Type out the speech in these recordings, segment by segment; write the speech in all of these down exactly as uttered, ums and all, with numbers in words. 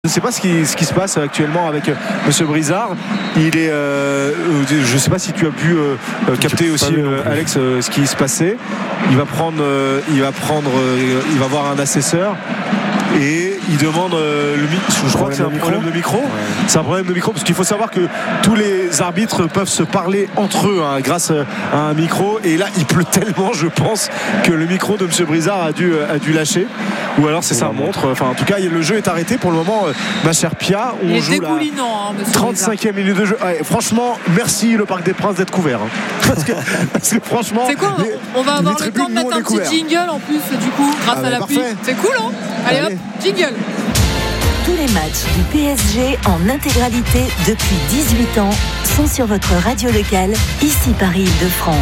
Je ne sais pas ce qui, ce qui se passe actuellement avec euh, Monsieur Brizard. Il est, euh, je ne sais pas si tu as pu euh, capter aussi, euh, Alex, euh, ce qui se passait. Il va prendre, euh, il va prendre, euh, il va voir un assesseur et il demande euh, le micro. Je crois que c'est un problème de micro. Ouais. C'est un problème de micro parce qu'il faut savoir que tous les arbitres peuvent se parler entre eux hein, grâce à un micro. Et là, il pleut tellement, je pense, que le micro de Monsieur Brizard a dû, a dû lâcher. Ou alors c'est sa montre. Enfin, en tout cas, le jeu est arrêté pour le moment. Ma chère Pia, on il joue la hein, trente-cinquième minute de jeu. Ouais, franchement, merci le Parc des Princes d'être couvert. Hein. Parce, que, parce que franchement, c'est quoi les, on va avoir le temps de mettre un petit jingle en plus du coup grâce ah, à la pluie. C'est cool, hein. Allez, Allez hop, jingle. Tous les matchs du P S G en intégralité depuis dix-huit ans sont sur votre radio locale, ici Paris-Île-de-France.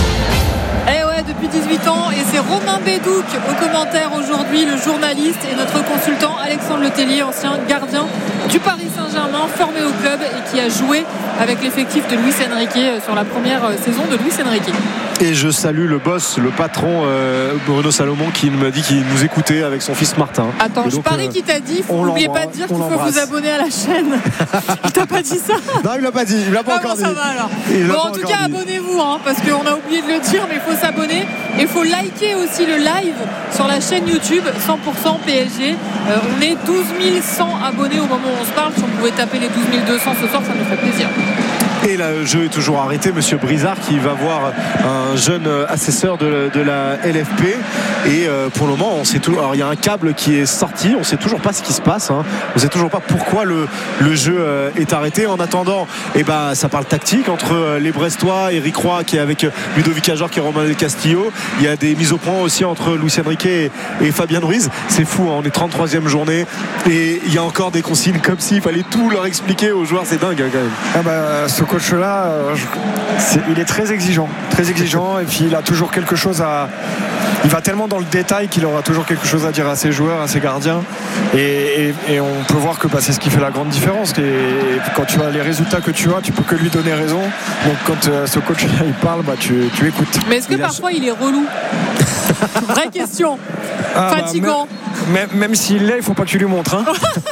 Eh ouais, depuis dix-huit ans, et c'est Romain Bédouc au commentaire aujourd'hui, le journaliste et notre consultant Alexandre Letellier, ancien gardien du Paris Saint-Germain, formé au club et qui a joué avec l'effectif de Luis Enrique sur la première saison de Luis Enrique. Et je salue le boss, le patron euh, Bruno Salomon qui m'a dit qu'il nous écoutait avec son fils Martin. Attends, donc, je parie euh, qu'il t'a dit, n'oubliez pas de dire qu'il faut vous abonner à la chaîne. Il t'a pas dit ça? Non, il l'a pas dit, il l'a pas ah encore bon, dit. Ça va alors. Bon, en tout cas, dit. abonnez-vous, hein, parce qu'on a oublié de le dire, mais il faut s'abonner. Et il faut liker aussi le live sur la chaîne YouTube cent pour cent P S G. Euh, on est douze mille cent abonnés au moment où on se parle. Si on pouvait taper les douze mille deux cents ce soir, ça nous ferait plaisir. Et là, le jeu est toujours arrêté. Monsieur Brizard qui va voir un jeune assesseur de, de la L F P. Et euh, pour le moment, on sait tout. Alors il y a un câble qui est sorti. On ne sait toujours pas ce qui se passe. Hein. On ne sait toujours pas pourquoi le, le jeu euh, est arrêté. En attendant, eh ben, ça parle tactique entre euh, les Brestois, Eric Roy qui est avec Ludovic Ajor qui est Romain Del Castillo. Il y a des mises au point aussi entre Luis Enrique et, et Fabien Ruiz. C'est fou. Hein. On est trente-troisième journée et il y a encore des consignes comme s'il fallait tout leur expliquer aux joueurs. C'est dingue hein, quand même. Ah bah, ce coach là il est très exigeant très exigeant et puis il a toujours quelque chose à il va tellement dans le détail qu'il aura toujours quelque chose à dire à ses joueurs, à ses gardiens et, et, et on peut voir que bah, c'est ce qui fait la grande différence et, et quand tu as les résultats que tu as tu peux que lui donner raison donc quand euh, ce coach là il parle bah, tu, tu écoutes. Mais est-ce que il parfois a... il est relou? Vraie question. Ah, fatigant bah, même, même, même s'il l'est il faut pas que tu lui montres hein.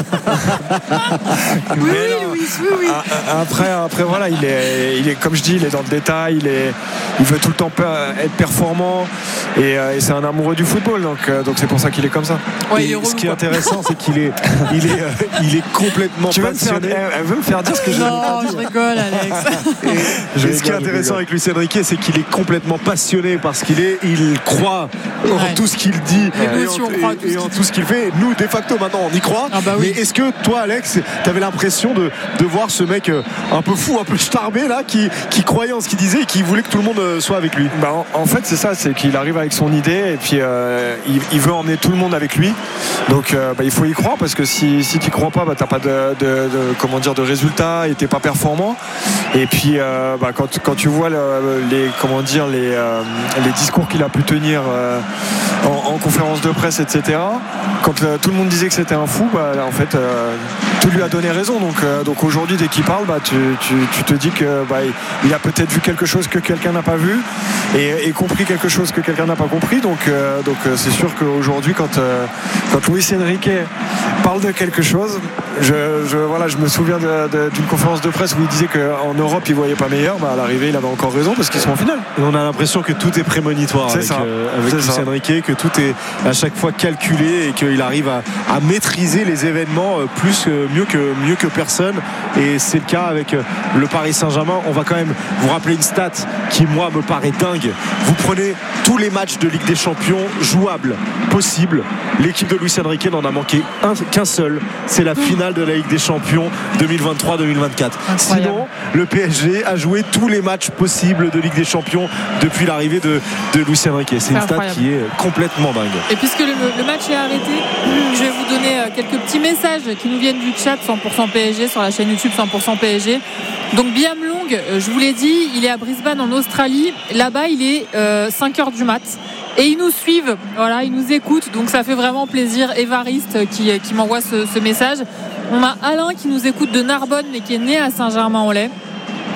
oui, oui, oui, oui, oui. Après, après voilà il est, il est comme je dis il est dans le détail il, est, il veut tout le temps être performant et, et c'est un amoureux du football donc, donc c'est pour ça qu'il est comme ça. Ouais, il est relou, ce qui est quoi. intéressant c'est qu'il est, il est, il est complètement tu passionné. Faire, elle veut me faire dire ce que je non je rigole Alex. et, et ce qui est intéressant avec Luis Enrique c'est qu'il est complètement passionné parce qu'il est il croit en ouais. tout ce qu'il dit ouais. et, en, et, et en tout ce qu'il fait. Nous de facto maintenant on y croit ah bah oui. mais est-ce que toi Alex tu avais l'impression de, de voir ce mec un peu fou un peu starbé là qui, qui croyait en ce qu'il disait et qui voulait que tout le monde soit avec lui? Bah, en, en fait c'est ça, c'est qu'il arrive avec son idée et puis euh, il, il veut emmener tout le monde avec lui donc euh, bah, il faut y croire parce que si, si tu y crois pas bah, t'as pas de, de, de, comment dire, de résultats et t'es pas performant et puis euh, bah, quand, quand tu vois le, les, comment dire, les, euh, les discours qu'il a pu tenir euh, en, en conférence de presse etc quand euh, tout le monde disait que c'était un fou bah, en fait euh, tout lui a donné raison donc, euh, donc aujourd'hui dès qu'il parle bah, tu, tu, tu te dis que bah, il a peut-être vu quelque chose que quelqu'un n'a pas vu et, et compris quelque chose que quelqu'un n'a pas compris donc, euh, donc euh, c'est sûr qu'aujourd'hui quand, euh, quand Luis Enrique parle de quelque chose je, je, voilà, je me souviens de, de, d'une conférence de presse où il disait qu'en Europe il ne voyait pas meilleur bah, à l'arrivée il avait encore raison parce qu'ils sont en finale et on a l'impression que tout est prémonitoire c'est avec, ça. Euh, avec c'est Luis ça. Enrique que tout est à chaque fois calculé et qu'il arrive à, à maîtriser les événements plus euh, mieux, que, mieux que personne et c'est le cas avec euh, le Paris Saint-Germain. On va quand même vous rappeler une stat qui moi me paraît dingue. Vous prenez tous les matchs de Ligue des Champions jouables possibles, l'équipe de Luis Enrique n'en a manqué un, qu'un seul, c'est la finale de la Ligue des Champions deux mille vingt-trois deux mille vingt-quatre. Incroyable. Sinon le P S G a joué tous les matchs possibles de Ligue des Champions depuis l'arrivée de, de Luis Enrique. C'est, c'est une stat qui est complètement dingue. Et puisque le, le match est arrêté, je vais vous donner quelques petits messages qui nous viennent du chat cent pour cent P S G sur la chaîne YouTube cent pour cent P S G. Donc Biam Long, je vous l'ai dit, il est à Brisbane en Australie. Là-bas, il est euh, cinq heures du mat. Et ils nous suivent, voilà, ils nous écoutent. Donc ça fait vraiment plaisir. Évariste qui, qui m'envoie ce, ce message. On a Alain qui nous écoute de Narbonne mais qui est né à Saint-Germain-en-Laye.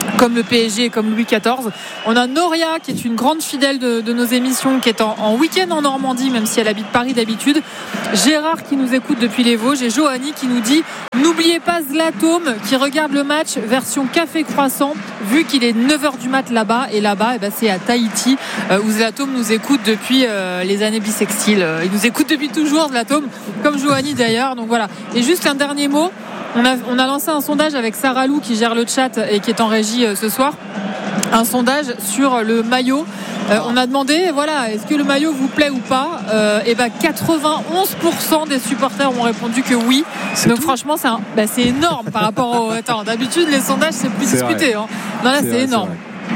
comme le P S G et comme Louis quatorze. On a Noria qui est une grande fidèle de, de nos émissions, qui est en, en week-end en Normandie, même si elle habite Paris d'habitude. Gérard qui nous écoute depuis les Vosges et Johanny qui nous dit n'oubliez pas Zlatome qui regarde le match version café croissant vu qu'il est neuf heures du mat là-bas, et là-bas eh ben, c'est à Tahiti euh, où Zlatome nous écoute depuis euh, les années bissextiles. Il nous écoute depuis toujours, Zlatome, comme Johanny d'ailleurs. Donc voilà. Et juste un dernier mot. On a, on a lancé un sondage avec Sarah Lou qui gère le chat et qui est en régie euh, ce soir. Un sondage sur le maillot. Euh, on a demandé, voilà, est-ce que le maillot vous plaît ou pas euh, Et ben quatre-vingt-onze pour cent des supporters ont répondu que oui. C'est Donc tout franchement, c'est, un, bah, c'est énorme par rapport au. Attends, d'habitude les sondages c'est plus c'est discuté. Hein. Non là, c'est, c'est vrai, énorme.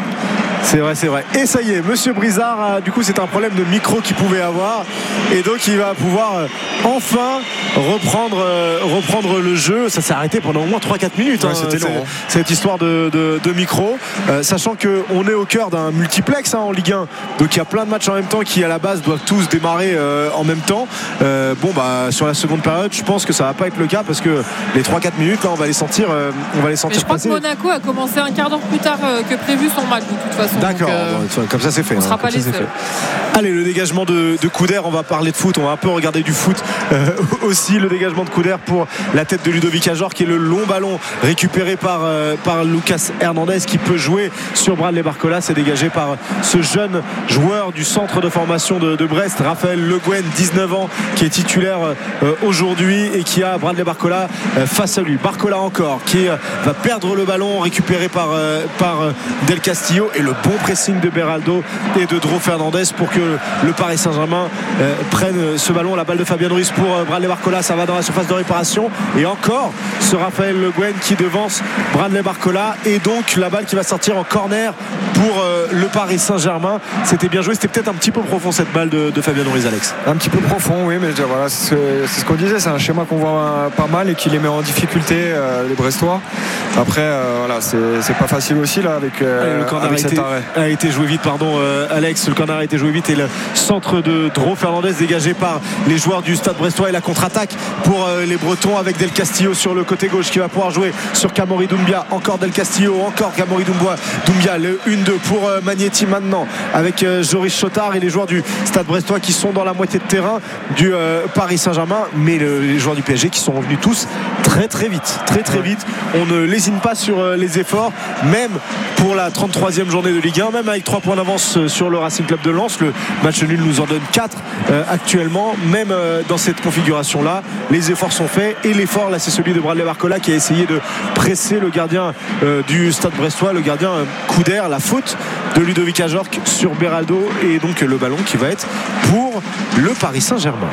C'est vrai, c'est vrai. Et ça y est, Monsieur Brizard, a, du coup, c'est un problème de micro qu'il pouvait avoir. Et donc, il va pouvoir euh, enfin reprendre, euh, reprendre le jeu. Ça s'est arrêté pendant au moins trois à quatre minutes. Ouais, hein, c'était long. Cette histoire de, de, de micro. Euh, sachant qu'on est au cœur d'un multiplex hein, en Ligue un. Donc, il y a plein de matchs en même temps qui, à la base, doivent tous démarrer euh, en même temps. Euh, bon, bah, sur la seconde période, je pense que ça va pas être le cas parce que les trois à quatre minutes, là, on va les sentir, euh, on va les sentir Mais je crois passer. que Monaco a commencé un quart d'heure plus tard euh, que prévu son match, de toute façon. D'accord, donc, euh, comme ça c'est fait. On ne sera hein, pas les seuls. Allez, le dégagement de, de Couder, on va parler de foot, on va un peu regarder du foot euh, aussi. Le dégagement de Couder pour la tête de Ludovic Ajor, qui est le long ballon récupéré par, euh, par Lucas Hernandez qui peut jouer sur Bradley Barcola. C'est dégagé par ce jeune joueur du centre de formation de, de Brest, Raphaël Le Guen, dix-neuf ans, qui est titulaire euh, aujourd'hui et qui a Bradley Barcola euh, face à lui. Barcola encore qui euh, va perdre le ballon récupéré par, euh, par euh, Del Castillo, et le bon pressing de Beraldo et de Dro Fernandez pour que le Paris Saint-Germain euh, prenne ce ballon. La balle de Fabien Ruiz pour euh, Bradley Barcola, ça va dans la surface de réparation, et encore ce Raphaël Le Guen qui devance Bradley Barcola, et donc la balle qui va sortir en corner pour euh, le Paris Saint-Germain. C'était bien joué, c'était peut-être un petit peu profond cette balle de, de Fabien Ruiz, Alex. Un petit peu profond, oui, mais voilà, c'est, ce, c'est ce qu'on disait, c'est un schéma qu'on voit pas mal et qui les met en difficulté euh, les Brestois. Après euh, voilà, c'est, c'est pas facile aussi là avec, euh, Allez, le corner avec a, cet été, arrêt. a été joué vite, pardon euh, Alex, le corner a été joué vite, et le centre de Dro Fernandez dégagé par les joueurs du Stade Brestois, et la contre-attaque pour euh, les Bretons avec Del Castillo sur le côté gauche qui va pouvoir jouer sur Kamori Doumbia. Encore Del Castillo, encore Kamori Doumbia, Doumbia le un deux pour euh, Magnetti maintenant avec euh, Joris Chotard et les joueurs du Stade Brestois qui sont dans la moitié de terrain du euh, Paris Saint-Germain, mais le, les joueurs du P S G qui sont revenus tous très très vite, très très vite. On ne lésine pas sur euh, les efforts, même pour la trente-troisième journée de Ligue un, même avec trois points d'avance sur le Racing Club de Lens. Le match nul nous en donne quatre euh, actuellement. Même euh, dans cette configuration là, les efforts sont faits, et l'effort là c'est celui de Bradley Barcola qui a essayé de presser le gardien euh, du Stade Brestois, le gardien euh, Couder. La faute de Ludovic Ajor sur Beraldo, et donc le ballon qui va être pour le Paris Saint-Germain.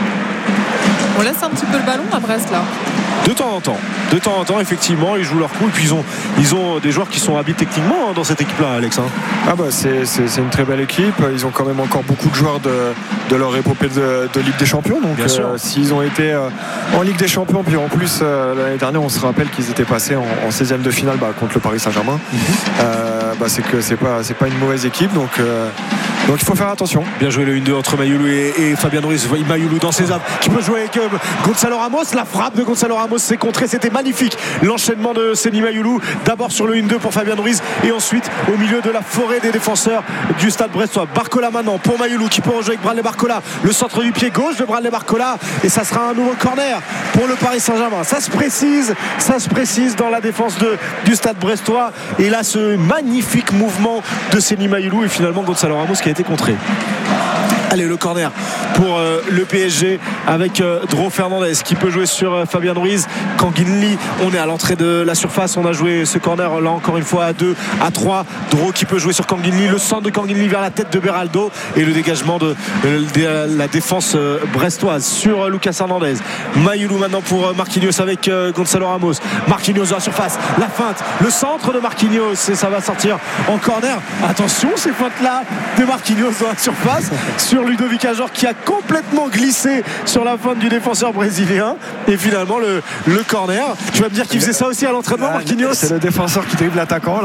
On laisse un petit peu le ballon à Brest là. De temps en temps, de temps en temps, effectivement, ils jouent leur coup, et puis ils ont, ils ont des joueurs qui sont habiles techniquement hein, dans cette équipe-là, Alex. Hein. Ah bah c'est, c'est, c'est une très belle équipe. Ils ont quand même encore beaucoup de joueurs de, de leur épopée de, de Ligue des Champions. Donc euh, s'ils ont été euh, en Ligue des Champions, puis en plus euh, l'année dernière, on se rappelle qu'ils étaient passés en, en seizième de finale bah, contre le Paris Saint-Germain. Mm-hmm. Euh, bah, c'est que c'est pas, c'est pas une mauvaise équipe, donc. Euh, Donc il faut faire attention. Bien joué le un deux entre Mayoulou et, et Fabien Ruiz. Mayoulou dans ses âmes qui peut jouer avec euh, Gonzalo Ramos. La frappe de Gonzalo Ramos s'est contrée, c'était magnifique. L'enchaînement de Seny Mayoulou, d'abord sur le un deux pour Fabien Ruiz, et ensuite au milieu de la forêt des défenseurs du Stade Brestois. Barcola maintenant pour Mayoulou qui peut rejouer avec Bradley Barcola. Le centre du pied gauche de Bradley Barcola, et ça sera un nouveau corner pour le Paris Saint-Germain. Ça se précise, ça se précise dans la défense de, du Stade Brestois, et là ce magnifique mouvement de Seny Mayoulou, et finalement Gonzalo Ramos qui a été contré. Allez, le corner pour euh, le P S G avec euh, Dro Fernandez qui peut jouer sur euh, Fabien Ruiz. Kanginli, on est à l'entrée de la surface, on a joué ce corner là encore une fois à deux, à trois. Dro qui peut jouer sur Kanginli, le centre de Kanginli vers la tête de Beraldo, et le dégagement de, de, de la défense euh, brestoise sur euh, Lucas Hernandez. Mayoulou maintenant pour euh, Marquinhos avec euh, Gonzalo Ramos. Marquinhos dans la surface, la feinte, le centre de Marquinhos, et ça va sortir en corner. Attention ces feintes là de Marquinhos dans la surface sur Ludovic Ajor qui a complètement glissé sur la faute du défenseur brésilien et finalement le, le corner. Tu vas me dire qu'il faisait ça aussi à l'entraînement, Marquinhos? C'est le défenseur qui dribble l'attaquant là.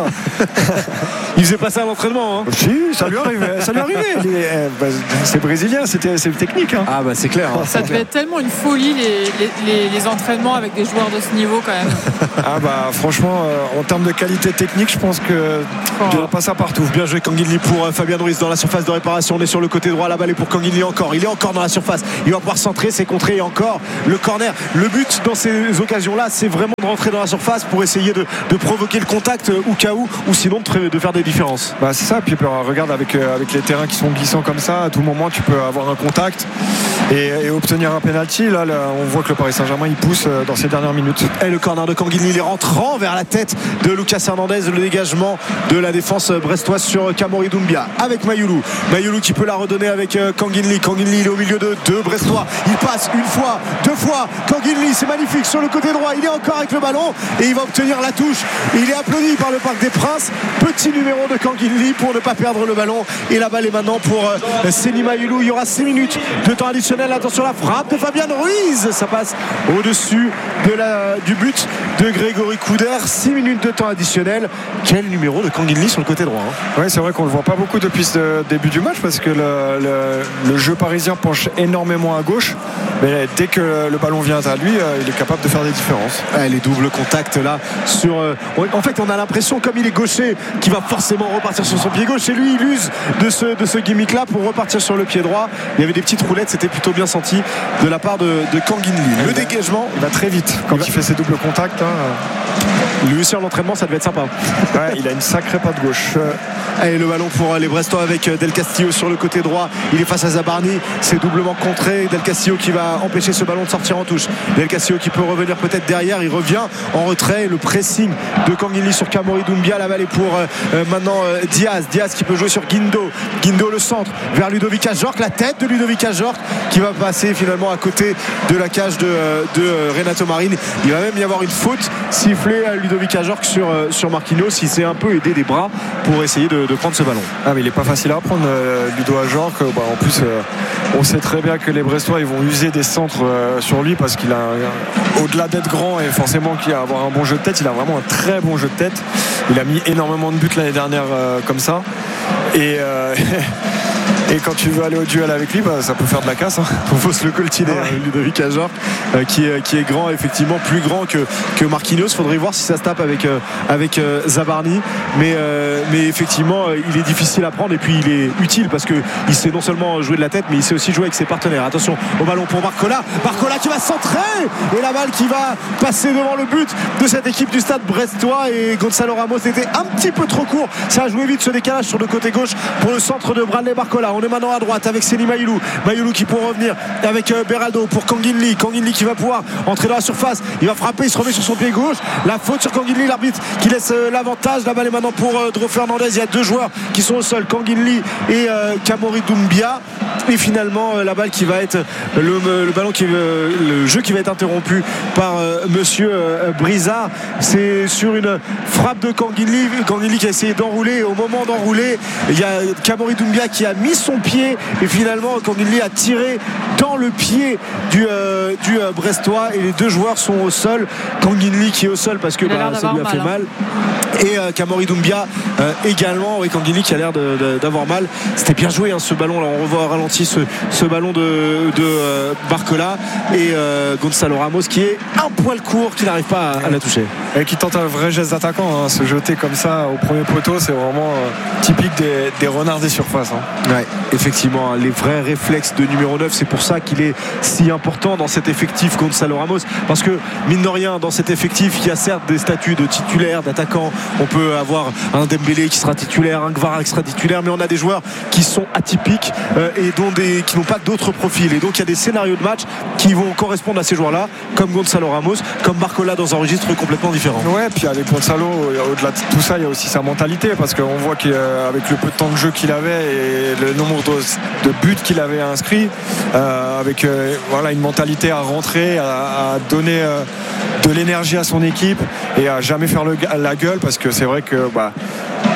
Il faisait pas ça à l'entraînement, hein. Si, ça lui arrivait, ça lui arrivait. Les, euh, bah, c'est brésilien, c'était, c'est technique, hein. Ah bah c'est clair, hein. Ça devait être tellement une folie les, les, les, les entraînements avec des joueurs de ce niveau quand même. Ah bah franchement euh, en termes de qualité technique je pense que tu n'as pas ça partout. Bien joué Canguilhem pour euh, Fabien Ruiz dans la surface de réparation. On est sur le côté droit, la balle est pour Canguilhem encore. Il est encore dans la surface, il va pouvoir centrer, c'est contré et encore le corner. Le but dans ces occasions là c'est vraiment de rentrer dans la surface pour essayer de, de provoquer le contact euh, au cas où, ou sinon de, de faire des différences. Bah c'est ça, puis euh, regarde avec, euh, avec les terrains qui sont glissants comme ça, à tout moment tu peux avoir un contact et, et obtenir un penalty. Là, là on voit que le Paris Saint-Germain il pousse euh, dans ces dernières minutes. Et le corner de Canguilhem, il est rentrant vers la tête de Lucas Hernandez, le dégagement de la défense brestoise sur Kamori Doumbia avec Mayoulou. Mayoulou qui peut la redonner avec Canguilhem. Canguilhem il est au milieu de deux Brestois. Il passe une fois, deux fois. Canguilhem, c'est magnifique sur le côté droit. Il est encore avec le ballon et il va obtenir la touche. Il est applaudi par le Parc des Princes. Petit numéro de Canguilhem pour ne pas perdre le ballon. Et la balle est maintenant pour euh, Seny Mayoulou. Il y aura six minutes de temps additionnel. Attention, la frappe de Fabien Ruiz. Ça passe au-dessus de la, du but de Grégory Couder. six minutes de temps additionnel. Quel numéro de Canguilhem sur le côté droit, hein. Ouais, c'est vrai qu'on ne le voit pas beaucoup depuis le début du match parce que le, le, le jeu parisien penche énormément à gauche, mais dès que le ballon vient à lui, il est capable de faire des différences. Ouais, les doubles contacts là sur, euh, en fait on a l'impression comme il est gaucher qu'il va forcément repartir sur son pied gauche et lui il use de ce, de ce gimmick là pour repartir sur le pied droit. Il y avait des petites roulettes, c'était plutôt bien senti de la part de, de Canguilhem. Le dégagement, il va très vite quand il, il fait ses doubles contacts, hein. Lui aussi en entraînement ça devait être sympa. Ouais, il a une sacrée patte gauche. Et le ballon pour les Brestois avec Del Castillo sur le côté droit. Il est face à Zabarni, c'est doublement contré. Del Castillo qui va empêcher ce ballon de sortir en touche. Del Castillo qui peut revenir peut-être derrière, il revient en retrait. Le pressing de Canguilhem sur Kamori Doumbia. La balle est pour euh, maintenant euh, Diaz. Diaz qui peut jouer sur Guindo. Guindo le centre vers Ludovic Ajorc. La tête de Ludovic Ajorc qui va passer finalement à côté de la cage de, de euh, Renato Marin. Il va même y avoir une faute sifflée à Ludovic Ajorc sur, euh, sur Marquinhos. Il s'est un peu aidé des bras pour essayer de, de prendre ce ballon. Ah mais il est pas facile à prendre, euh, Ludo Ajorc. Bah, en plus euh, on sait très bien que les Brestois ils vont user des centres euh, sur lui parce qu'il a un, au-delà d'être grand et forcément qu'il a avoir un bon jeu de tête, il a vraiment un très bon jeu de tête. Il a mis énormément de buts l'année dernière euh, comme ça et euh, Et quand tu veux aller au duel avec lui, bah, ça peut faire de la casse, hein. Il faut se le coltiner, ouais. hein, Ludovic Ajorc euh, qui, est, qui est grand, effectivement plus grand que, que Marquinhos. Il faudrait voir si ça se tape avec, euh, avec euh, Zabarni, mais, euh, mais effectivement euh, il est difficile à prendre et puis il est utile parce qu'il sait non seulement jouer de la tête mais il sait aussi jouer avec ses partenaires. Attention au ballon pour Barcola, Barcola qui va centrer et la balle qui va passer devant le but de cette équipe du Stade brestois et Gonzalo Ramos était un petit peu trop court. Ça a joué vite ce décalage sur le côté gauche pour le centre de Bradley Barcola. On est maintenant à droite avec Seny Mayoulou. Mayoulou qui pourra revenir avec euh, Beraldo pour Canguilhem. Canguilhem qui va pouvoir entrer dans la surface. Il va frapper, il se remet sur son pied gauche. La faute sur Canguilhem, l'arbitre qui laisse euh, l'avantage. La balle est maintenant pour euh, Dro Fernandez. Il y a deux joueurs qui sont au sol, Canguilhem et euh, Kamori Doumbia. Et finalement euh, la balle qui va être le, le ballon qui euh, le jeu qui va être interrompu par euh, monsieur euh, Brizard. C'est sur une frappe de Canguilhem. Canguilhem qui a essayé d'enrouler. Au moment d'enrouler, il y a Kamori Doumbia qui a mis son pied et finalement Canguilhem a tiré dans le pied du, euh, du euh, Brestois et les deux joueurs sont au sol. Canguilhem qui est au sol parce que bah, ça lui a fait mal, hein. Et euh, Kamori Doumbia euh, également, et Canguilhem qui a l'air de, de, d'avoir mal. C'était bien joué, hein, ce ballon là, on revoit ralenti ce, ce ballon de, de euh, Barcola et euh, Gonzalo Ramos qui est un poil court, qui n'arrive pas à, à la toucher et qui tente un vrai geste d'attaquant, hein. Se jeter comme ça au premier poteau, c'est vraiment euh, typique des, des renards des surfaces, hein. Ouais, effectivement, les vrais réflexes de numéro neuf, c'est pour ça qu'il est si important dans cet effectif Gonzalo Ramos, parce que mine de rien dans cet effectif il y a certes des statuts de titulaire, d'attaquant. On peut avoir un Dembélé qui sera titulaire, un Gvara qui sera titulaire, mais on a des joueurs qui sont atypiques euh, et dont des, qui n'ont pas d'autres profils, et donc il y a des scénarios de match qui vont correspondre à ces joueurs là, comme Gonzalo Ramos, comme Barcola dans un registre complètement différent. Ouais, puis avec Gonzalo, au-delà de tout ça il y a aussi sa mentalité, parce qu'on voit qu'avec le peu de temps de jeu qu'il avait et le nombre de, de buts qu'il avait inscrits, euh, avec euh, voilà, une mentalité à rentrer, à, à donner euh, de l'énergie à son équipe et à jamais faire le, la gueule, parce que c'est vrai que bah,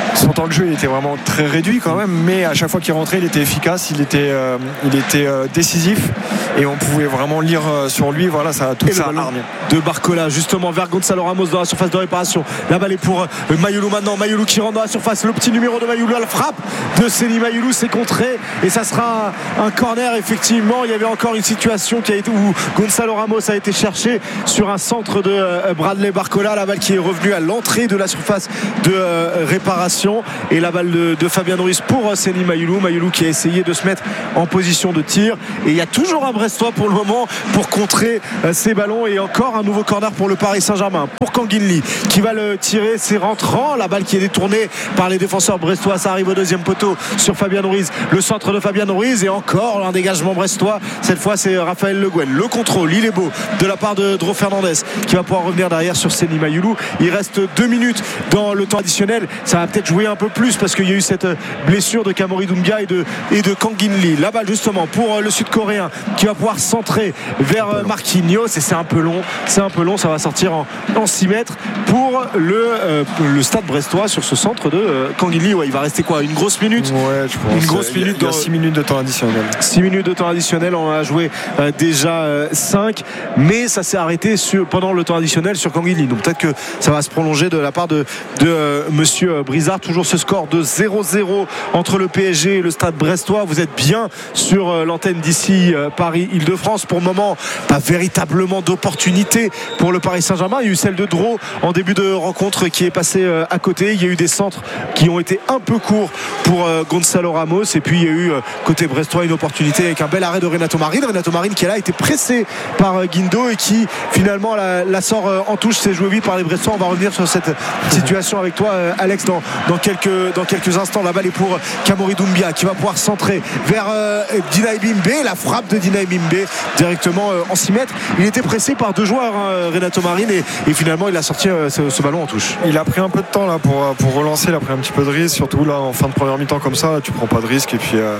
son temps de jeu il était vraiment très réduit quand même, mais à chaque fois qu'il rentrait il était efficace, il était, euh, il était euh, décisif et on pouvait vraiment lire euh, sur lui voilà, ça, toute sa hargne de Barcola justement vers Gonzalo Ramos dans la surface de réparation. La balle est pour euh, Mayoulou maintenant, Mayoulou qui rentre dans la surface, le petit numéro de Mayoulou à la frappe de Céline Mayoulou, c'est contré et ça sera un corner. Effectivement il y avait encore une situation qui a été, où Gonzalo Ramos a été cherché sur un centre de euh, Bradley Barcola, la balle qui est revenue à l'entrée de la surface de euh, réparation et la balle de, de Fabien Ruiz pour euh, Céline Mayoulou, Mayoulou qui a essayé de se mettre en position de tir et il y a toujours un Brestois pour le moment pour contrer euh, ces ballons et encore un nouveau corner pour le Paris Saint-Germain pour Kanguinli qui va le tirer, c'est rentrant, la balle qui est détournée par les défenseurs brestois, ça arrive au deuxième poteau sur Fabien Ruiz, le centre de Fabien Ruiz et encore un dégagement brestois, cette fois c'est Raphaël Le Guen, le contrôle il est beau de la part de Dro Fernandez qui va pouvoir revenir derrière sur Céline Mayoulou. Il reste deux minutes dans le temps additionnel, ça va peut-être jouer un peu plus parce qu'il y a eu cette blessure de Kamori Doumbia et de, et de Kanguinli. La balle justement pour le sud-coréen qui va pouvoir centrer vers Marquinhos et c'est un peu long, c'est un peu long, ça va sortir en, en six mètres pour le, euh, le stade brestois sur ce centre de euh, Kanguinli. Ouais, il va rester quoi, une grosse minute ouais, je pense. Une grosse minute il y a six minutes de temps additionnel. six minutes de temps additionnel, on a joué euh, déjà euh, cinq, mais ça s'est arrêté sur, pendant le temps additionnel sur Kanguinli. Donc peut-être que ça va se prolonger de la part de, de euh, monsieur Brizard. Toujours ce score de zéro zéro entre le P S G et le stade brestois. Vous êtes bien sur euh, l'antenne d'ici euh, Paris-Île-de-France. Pour le moment, pas véritablement d'opportunité pour le Paris Saint-Germain. Il y a eu celle de Dro en début de rencontre qui est passée euh, à côté. Il y a eu des centres qui ont été un peu courts pour euh, Gonzalo Ramos et puis il y a eu euh, côté brestois une opportunité avec un bel arrêt de Renato Marine. Renato Marine qui là a été pressé par euh, Guindo et qui finalement la, la sort euh, en touche. C'est joué vite par les Brestois. On va revenir sur cette situation avec toi euh, Alex dans, dans, quelques, dans quelques instants. La balle est pour Kamori Doumbia qui va pouvoir centrer vers euh, Dinaï Bimbe. La frappe de Dinaï Bimbe directement euh, en six mètres. Il était pressé par deux joueurs hein, Renato Marine et, et finalement il a sorti euh, ce, ce ballon en touche. Il a pris un peu de temps là pour, pour relancer, il a pris un petit peu de risque, surtout là en fin de première mi-temps comme ça, là, tu prends pas de risque et puis euh,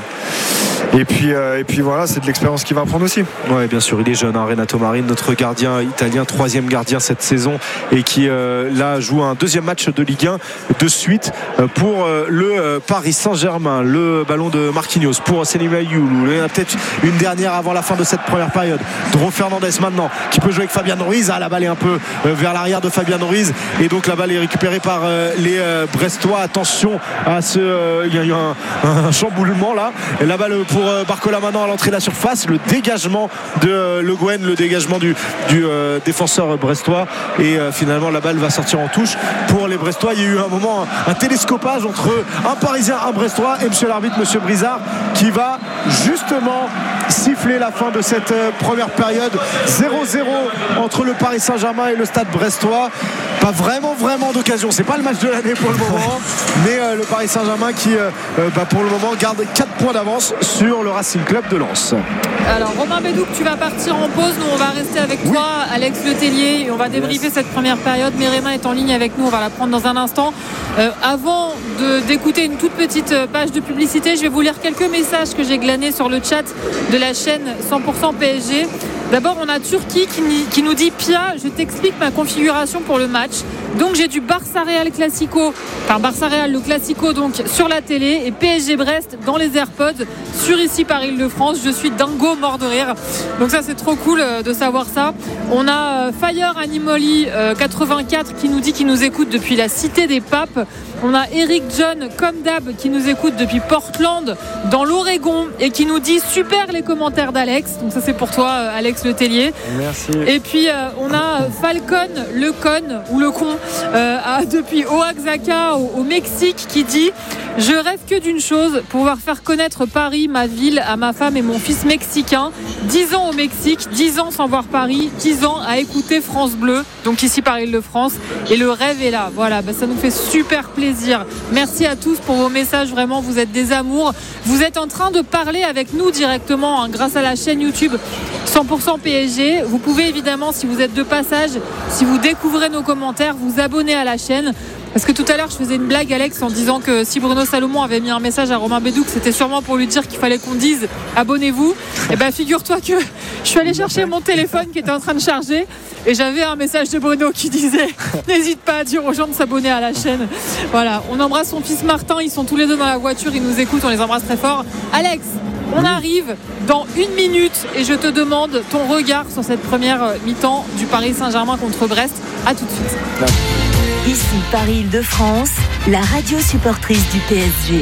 et puis euh, et puis voilà, c'est de l'expérience qu'il va prendre aussi. Ouais, bien sûr, il est jeune hein, Renato Marine, notre gardien italien, troisième gardien cette saison et qui euh, là joue un deuxième match de Ligue un de suite euh, pour euh, le euh, Paris Saint-Germain. Le ballon de Marquinhos pour Céline Mayoulou. Il y en a peut-être une dernière avant la fin de cette première période. Dro Fernandez maintenant qui peut jouer avec Fabien Ruiz. Ah, la balle est un peu euh, vers l'arrière de Fabien Ruiz et donc la balle est récupérée par euh, les euh, Brestois. Attention à ce euh, il y a eu un, un chamboulement là et la balle pour euh, Barcola maintenant à l'entrée de la surface, le dégagement de euh, Le Guen, le dégagement du, du euh, défenseur brestois et euh, finalement la balle va sortir en touche pour les Brestois. Il y a eu un moment un, un télescopage entre un Parisien, un Brestois et monsieur l'arbitre, monsieur Brizard qui va justement siffler la fin de cette euh, première période. Zéro zéro entre le Paris Saint-Germain et le stade brestois. Pas vraiment vraiment d'occasion, c'est pas le match de l'année pour le moment, mais euh, le Paris Saint-Germain qui euh, bah, pour le moment garde quatre points d'avance sur le Racing Club de Lens. Alors Romain Bédouc, tu vas partir en pause, nous on va rester avec toi, oui. Alex Letellier, et on va débriefer yes. cette première période. Méréma est en ligne avec nous, on va la prendre dans un instant. Euh, avant de, d'écouter une toute petite page de publicité, je vais vous lire quelques messages que j'ai glanés sur le chat de la chaîne cent pour cent P S G. D'abord, on a Turquie qui, qui nous dit: Pia, je t'explique ma configuration pour le match. Donc j'ai du Barça Real Classico, enfin Barça Real le Classico donc sur la télé et P S G Brest dans les AirPods sur ici par Île-de-France. Je suis dingo mort de rire. Donc ça c'est trop cool de savoir ça. On a Fire Animoli quatre-vingt-quatre qui nous dit qu'il nous écoute depuis la Cité des Papes. On a Eric John comme d'hab qui nous écoute depuis Portland dans l'Oregon et qui nous dit super les commentaires d'Alex. Donc ça c'est pour toi Alex Letellier. Merci. Et puis euh, on a Falcon le con ou le con euh, à, depuis Oaxaca au, au Mexique qui dit: je rêve que d'une chose, pouvoir faire connaître Paris, ma ville, à ma femme et mon fils mexicain. dix ans au Mexique, dix ans sans voir Paris, dix ans à écouter France Bleu, donc ici par Île-de-France. Et le rêve est là. Voilà, bah, ça nous fait super plaisir. Merci à tous pour vos messages, vraiment, vous êtes des amours. Vous êtes en train de parler avec nous directement hein, grâce à la chaîne YouTube cent pour cent P S G. Vous pouvez évidemment, si vous êtes de passage, si vous découvrez nos commentaires, vous abonner à la chaîne. Parce que tout à l'heure, je faisais une blague, Alex, en disant que si Bruno Salomon avait mis un message à Romain Bédouc, c'était sûrement pour lui dire qu'il fallait qu'on dise abonnez-vous. Et ben, figure-toi que je suis allée chercher mon téléphone qui était en train de charger et j'avais un message de Bruno qui disait n'hésite pas à dire aux gens de s'abonner à la chaîne. Voilà, on embrasse son fils Martin, ils sont tous les deux dans la voiture, ils nous écoutent, on les embrasse très fort. Alex, on arrive dans une minute et je te demande ton regard sur cette première mi-temps du Paris Saint-Germain contre Brest. À tout de suite. Ici Paris-Île-de-France, la radio supportrice du P S G.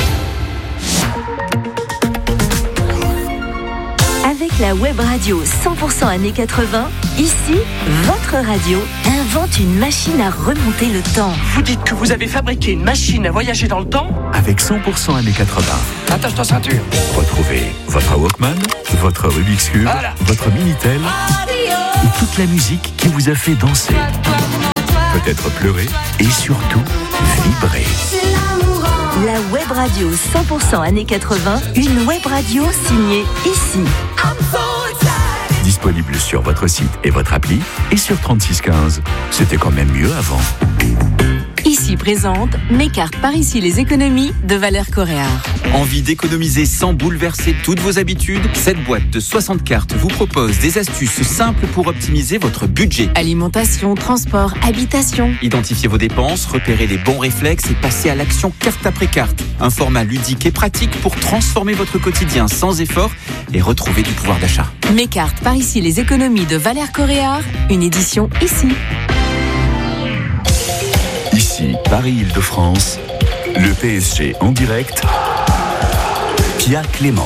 Avec la web radio cent pour cent années quatre-vingts, ici, votre radio invente une machine à remonter le temps. Vous dites que vous avez fabriqué une machine à voyager dans le temps ? Avec cent pour cent années quatre-vingts. Attache ta ceinture. Retrouvez votre Walkman, votre Rubik's Cube, voilà. Votre Minitel et toute la musique qui vous a fait danser, peut-être pleurer et surtout vibrer. La web radio cent pour cent années quatre-vingts, une web radio signée ici. Disponible sur votre site et votre appli et sur trente-six quinze. C'était quand même mieux avant. Ici présente mes cartes par ici les économies de Valère Coréard. Envie d'économiser sans bouleverser toutes vos habitudes ? Cette boîte de soixante cartes vous propose des astuces simples pour optimiser votre budget. Alimentation, transport, habitation. Identifiez vos dépenses, repérez les bons réflexes et passez à l'action carte après carte. Un format ludique et pratique pour transformer votre quotidien sans effort et retrouver du pouvoir d'achat. Mes cartes par ici les économies de Valère Coréard, une édition ici. Ici, Paris-Île-de-France, le P S G en direct, Pia Clément.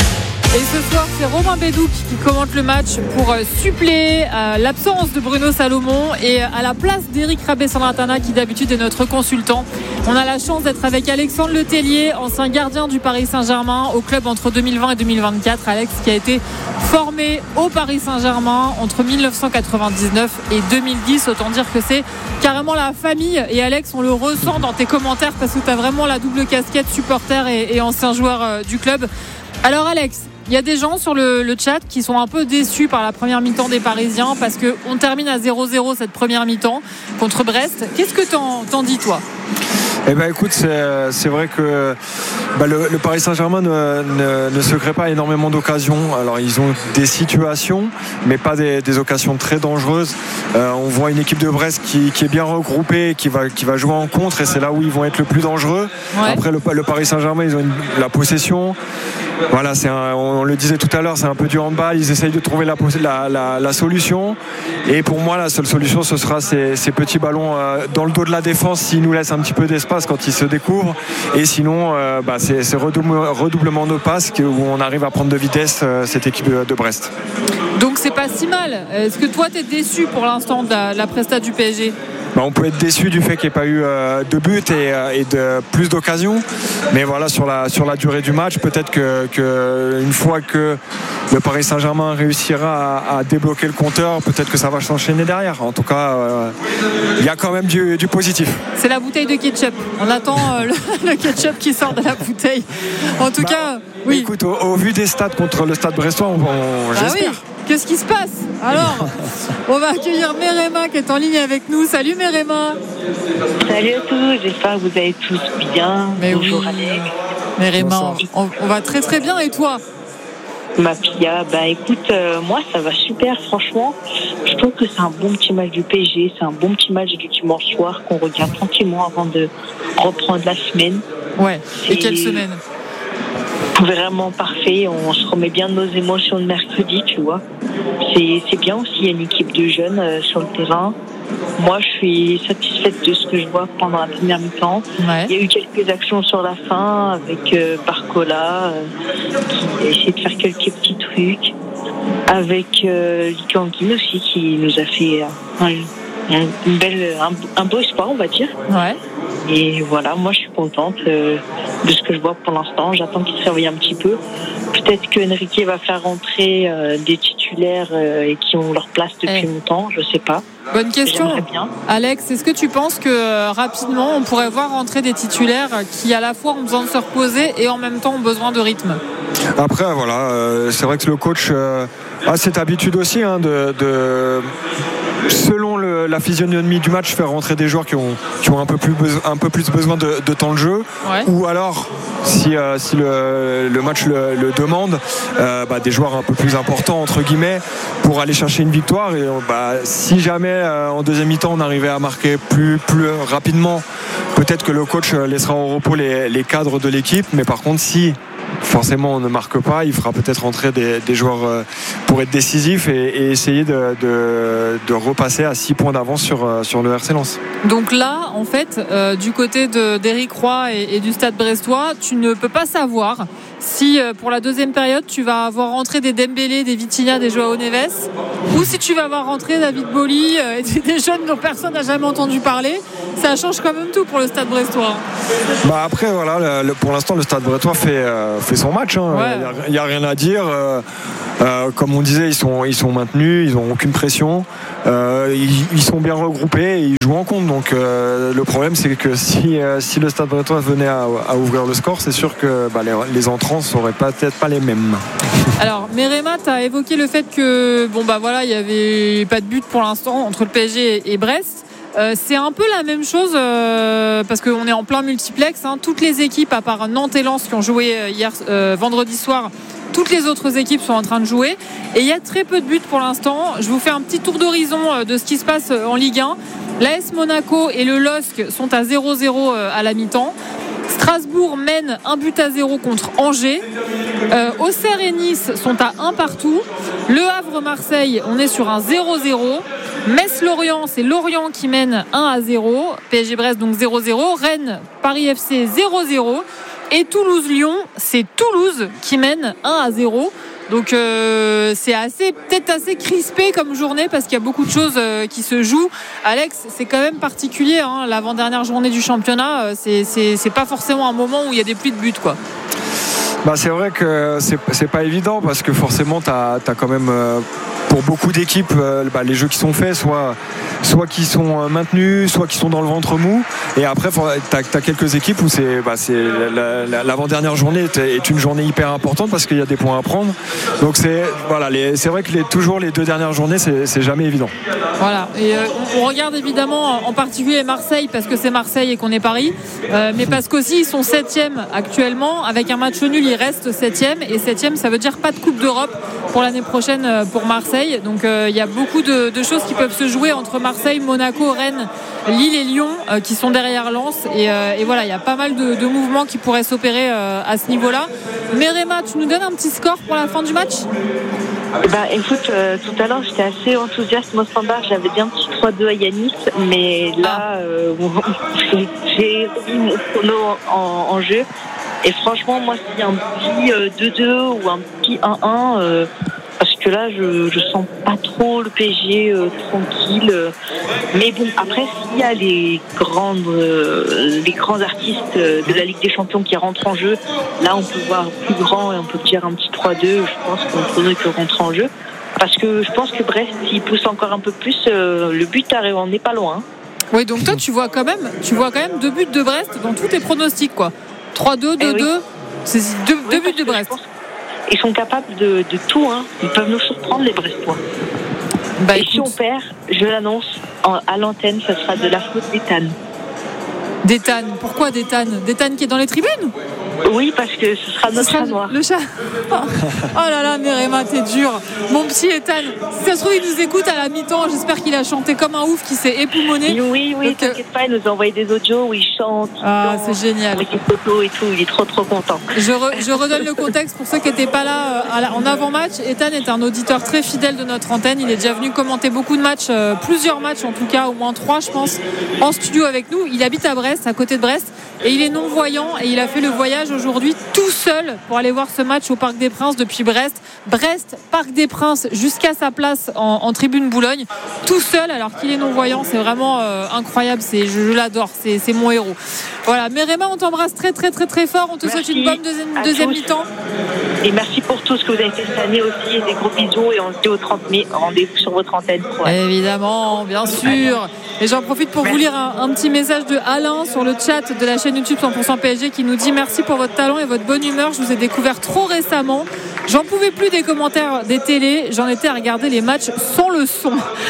Et ce soir, c'est Romain Bédouc qui commente le match pour suppléer à l'absence de Bruno Salomon et à la place d'Éric Rabé-Sandratana qui d'habitude est notre consultant. On a la chance d'être avec Alexandre Letellier, ancien gardien du Paris Saint-Germain au club entre deux mille vingt et deux mille vingt-quatre. Alex qui a été formé au Paris Saint-Germain entre dix-neuf cent quatre-vingt-dix-neuf et deux mille dix. Autant dire que c'est carrément la famille. Et Alex, on le ressent dans tes commentaires parce que tu as vraiment la double casquette supporter et, et ancien joueur euh, du club. Alors Alex, il y a des gens sur le, le chat qui sont un peu déçus par la première mi-temps des Parisiens parce qu'on termine à zéro zéro cette première mi-temps contre Brest. Qu'est-ce que t'en, t'en dis toi ? Eh ben écoute, c'est, c'est vrai que bah, le, le Paris Saint-Germain ne, ne, ne se crée pas énormément d'occasions. Alors ils ont des situations, mais pas des, des occasions très dangereuses. Euh, on voit une équipe de Brest qui, qui est bien regroupée, qui va, qui va jouer en contre, et c'est là où ils vont être le plus dangereux. Ouais. Après le, le Paris Saint-Germain, ils ont une, la possession. Voilà, c'est un, on le disait tout à l'heure, c'est un peu du handball. Ils essayent de trouver la, la, la, la solution. Et pour moi, la seule solution, ce sera ces, ces petits ballons euh, dans le dos de la défense s'ils nous laissent un petit peu d'espace quand ils se découvrent. Et sinon, euh, bah, c'est, c'est redoublement, redoublement de passes où on arrive à prendre de vitesse euh, cette équipe de, de Brest. Donc c'est pas si mal. Est-ce que toi, tu es déçu pour l'instant de la, la presta du P S G ? Bah, on peut être déçu du fait qu'il n'y ait pas eu euh, de buts et, euh, et de plus d'occasions, mais voilà, sur la, sur la durée du match, peut-être que, que une fois que le Paris Saint-Germain réussira à, à débloquer le compteur, peut-être que ça va s'enchaîner derrière. En tout cas, il euh, y a quand même du, du positif. C'est la bouteille de ketchup. On attend euh, le, le ketchup qui sort de la bouteille. En tout bah, cas, oui. Écoute, au, au vu des stats contre le Stade Brestois, on, on, bah j'espère. Oui. Qu'est-ce qui se passe ? Alors, on va accueillir Merema qui est en ligne avec nous. Salut Merema. Salut à tous, j'espère que vous allez tous bien. Mais bonjour oui. Alex. Merema, on, on va très très bien, et toi ? Ma Pia, bah écoute, euh, moi ça va super franchement. Je trouve que c'est un bon petit match du P S G, c'est un bon petit match du dimanche soir qu'on regarde tranquillement avant de reprendre la semaine. Ouais, et, et quelle semaine ? Vraiment parfait, on se remet bien de nos émotions de mercredi, tu vois. C'est, c'est bien aussi, il y a une équipe de jeunes euh, sur le terrain. Moi, je suis satisfaite de ce que je vois pendant la première mi-temps. Ouais. Il y a eu quelques actions sur la fin avec euh, Barcola euh, qui a essayé de faire quelques petits trucs. Avec euh, Likanguin aussi qui nous a fait euh, un, une belle, un, un beau espoir, on va dire. Ouais. Et voilà, moi je suis contente euh, de ce que je vois pour l'instant. J'attends qu'il se réveille un petit peu. Peut-être que Enrique va faire rentrer euh, des titulaires euh, et qui ont leur place depuis hey. longtemps, je sais pas. Bonne question. Bien. Alex, est-ce que tu penses que euh, rapidement on pourrait voir rentrer des titulaires qui à la fois ont besoin de se reposer et en même temps ont besoin de rythme ? Après voilà, euh, c'est vrai que le coach euh, a cette habitude aussi hein, de, de selon le, la physionomie du match, faire rentrer des joueurs qui ont, qui ont un, peu plus beso- un peu plus besoin de, de temps de jeu, ouais. ou alors si, euh, si le, le match le, le demande, euh, bah, des joueurs un peu plus importants entre guillemets pour aller chercher une victoire. Et bah, si jamais euh, en deuxième mi-temps on arrivait à marquer plus, plus rapidement, peut-être que le coach laissera au repos les, les cadres de l'équipe. Mais par contre, si forcément on ne marque pas, il fera peut-être rentrer des, des joueurs euh, pour être décisifs et, et essayer de, de, de repasser à six points d'avance sur, euh, sur le R C Lens. Donc là, en fait, euh, du côté de, d'Éric Roy et, et du Stade brestois, tu ne peux pas savoir si euh, pour la deuxième période tu vas avoir rentré des Dembélé, des Vitinha, des Joao Neves, ou si tu vas avoir rentré David Boly euh, et des jeunes dont personne n'a jamais entendu parler. Ça change quand même tout pour le Stade brestois. Bah après voilà, le, pour l'instant le Stade brestois fait, euh, fait son match, hein. Ouais. Il n'y a, a rien à dire. Euh, euh, comme on disait, ils sont, ils sont maintenus, ils n'ont aucune pression, euh, ils, ils sont bien regroupés et ils jouent en compte. Donc euh, le problème c'est que si, euh, si le Stade brestois venait à, à ouvrir le score, c'est sûr que bah, les, les entrants ne seraient peut-être pas les mêmes. Alors Merema, tu as évoqué le fait que bon bah voilà, il n'y avait pas de but pour l'instant entre le P S G et Brest. Euh, c'est un peu la même chose euh, parce qu'on est en plein multiplex, hein. Toutes les équipes à part Nantes et Lens qui ont joué hier euh, vendredi soir, toutes les autres équipes sont en train de jouer et il y a très peu de buts pour l'instant. Je vous fais un petit tour d'horizon de ce qui se passe en Ligue un. L'A S Monaco et le L O S C sont à zéro zéro à la mi-temps. Strasbourg mène un but à zéro contre Angers. Euh, Auxerre et Nice sont à un partout. Le Havre-Marseille, on est sur un zéro zéro. Metz-Lorient, c'est Lorient qui mène un à zéro. P S G-Brest donc zéro zéro. Rennes, Paris F C zéro zéro. Et Toulouse-Lyon, c'est Toulouse qui mène un à zéro. Donc euh, c'est assez, peut-être assez crispé comme journée parce qu'il y a beaucoup de choses euh, qui se jouent. Alex, c'est quand même particulier, hein, l'avant-dernière journée du championnat, euh, c'est, c'est, c'est pas forcément un moment où il y a des pluies de buts, quoi. Bah, c'est vrai que c'est, c'est pas évident parce que forcément tu as quand même euh, pour beaucoup d'équipes euh, bah, les jeux qui sont faits soit, soit qui sont euh, maintenus, soit qui sont dans le ventre mou, et après tu as quelques équipes où c'est, bah, c'est la, la, l'avant-dernière journée est, est une journée hyper importante parce qu'il y a des points à prendre. Donc c'est, voilà, les, c'est vrai que les, toujours les deux dernières journées c'est, c'est jamais évident. Voilà, et euh, on, on regarde évidemment en particulier Marseille parce que c'est Marseille et qu'on est Paris, euh, mais parce qu'aussi ils sont septième actuellement avec un match nul. Il reste septième et septième ça veut dire pas de Coupe d'Europe pour l'année prochaine pour Marseille. Donc il euh, y a beaucoup de, de choses qui peuvent se jouer entre Marseille, Monaco, Rennes, Lille et Lyon euh, qui sont derrière Lens et, euh, et voilà, il y a pas mal de, de mouvements qui pourraient s'opérer euh, à ce niveau-là. Merema, tu nous donnes un petit score pour la fin du match? Bah écoute, euh, tout à l'heure j'étais assez enthousiaste au standard, j'avais dit un petit trois deux à Yanis, mais là euh, j'ai remis mon chrono en, en jeu. Et franchement, moi, s'il y a un petit euh, deux deux ou un petit un un, euh, parce que là, je, je sens pas trop le P S G euh, tranquille. Euh. Mais bon, après, s'il y a les grandes, euh, les grands artistes euh, de la Ligue des Champions qui rentrent en jeu, là, on peut voir plus grand et on peut dire un petit trois deux. Je pense qu'on faudrait que rentre en jeu. Parce que je pense que Brest, s'il pousse encore un peu plus, euh, le but arrive, on n'est pas loin. Oui, donc toi, tu vois quand même, tu vois quand même deux buts de Brest dans tous tes pronostics, quoi. trois deux, deux deux, oui. C'est deux, oui, deux buts de Brest. Ils sont capables de, de tout, hein. Ils peuvent nous surprendre, les Brestois. Bah, et écoute, si on perd, je l'annonce en, à l'antenne, ça sera de la faute d'Ethan. D'Ethan, pourquoi d'Ethan? D'Ethan qui est dans les tribunes? Oui, parce que ce sera notre ce sera chat noir. Le chat. Oh là là, Merema, t'es dur. Mon petit Ethan, si ça se trouve, il nous écoute à la mi-temps. J'espère qu'il a chanté comme un ouf, qu'il s'est époumoné. Oui, oui, donc, t'inquiète pas, il nous a envoyé des audios où il chante. Ah, c'est génial. Avec des photos et tout, il est trop, trop content. Je, re, je redonne le contexte pour ceux qui n'étaient pas là euh, la, en avant-match. Ethan est un auditeur très fidèle de notre antenne. Il est déjà venu commenter beaucoup de matchs, euh, plusieurs matchs en tout cas, au moins trois, je pense, en studio avec nous. Il habite à Brest, à côté de Brest, et il est non-voyant et il a fait le voyage aujourd'hui tout seul pour aller voir ce match au Parc des Princes depuis Brest. Brest, Parc des Princes, jusqu'à sa place en, en tribune Boulogne, tout seul alors qu'il est non-voyant. C'est vraiment euh, incroyable, c'est, je, je l'adore, c'est, c'est mon héros. Voilà, Merema, on t'embrasse très très très très fort, on te merci souhaite une bonne deuxième, deuxième mi-temps. Et merci pour tout ce que vous avez fait cette année aussi, et des gros bisous, et on se dit au trente mai, rendez-vous sur votre antenne. Ouais. Évidemment, bien sûr. Et j'en profite pour merci. vous lire un, un petit message de Alain sur le chat de la chaîne YouTube cent pour cent P S G qui nous dit: merci pour votre talent et votre bonne humeur, je vous ai découvert trop récemment. J'en pouvais plus des commentaires des télés, j'en étais à regarder les matchs sans le son. Voilà.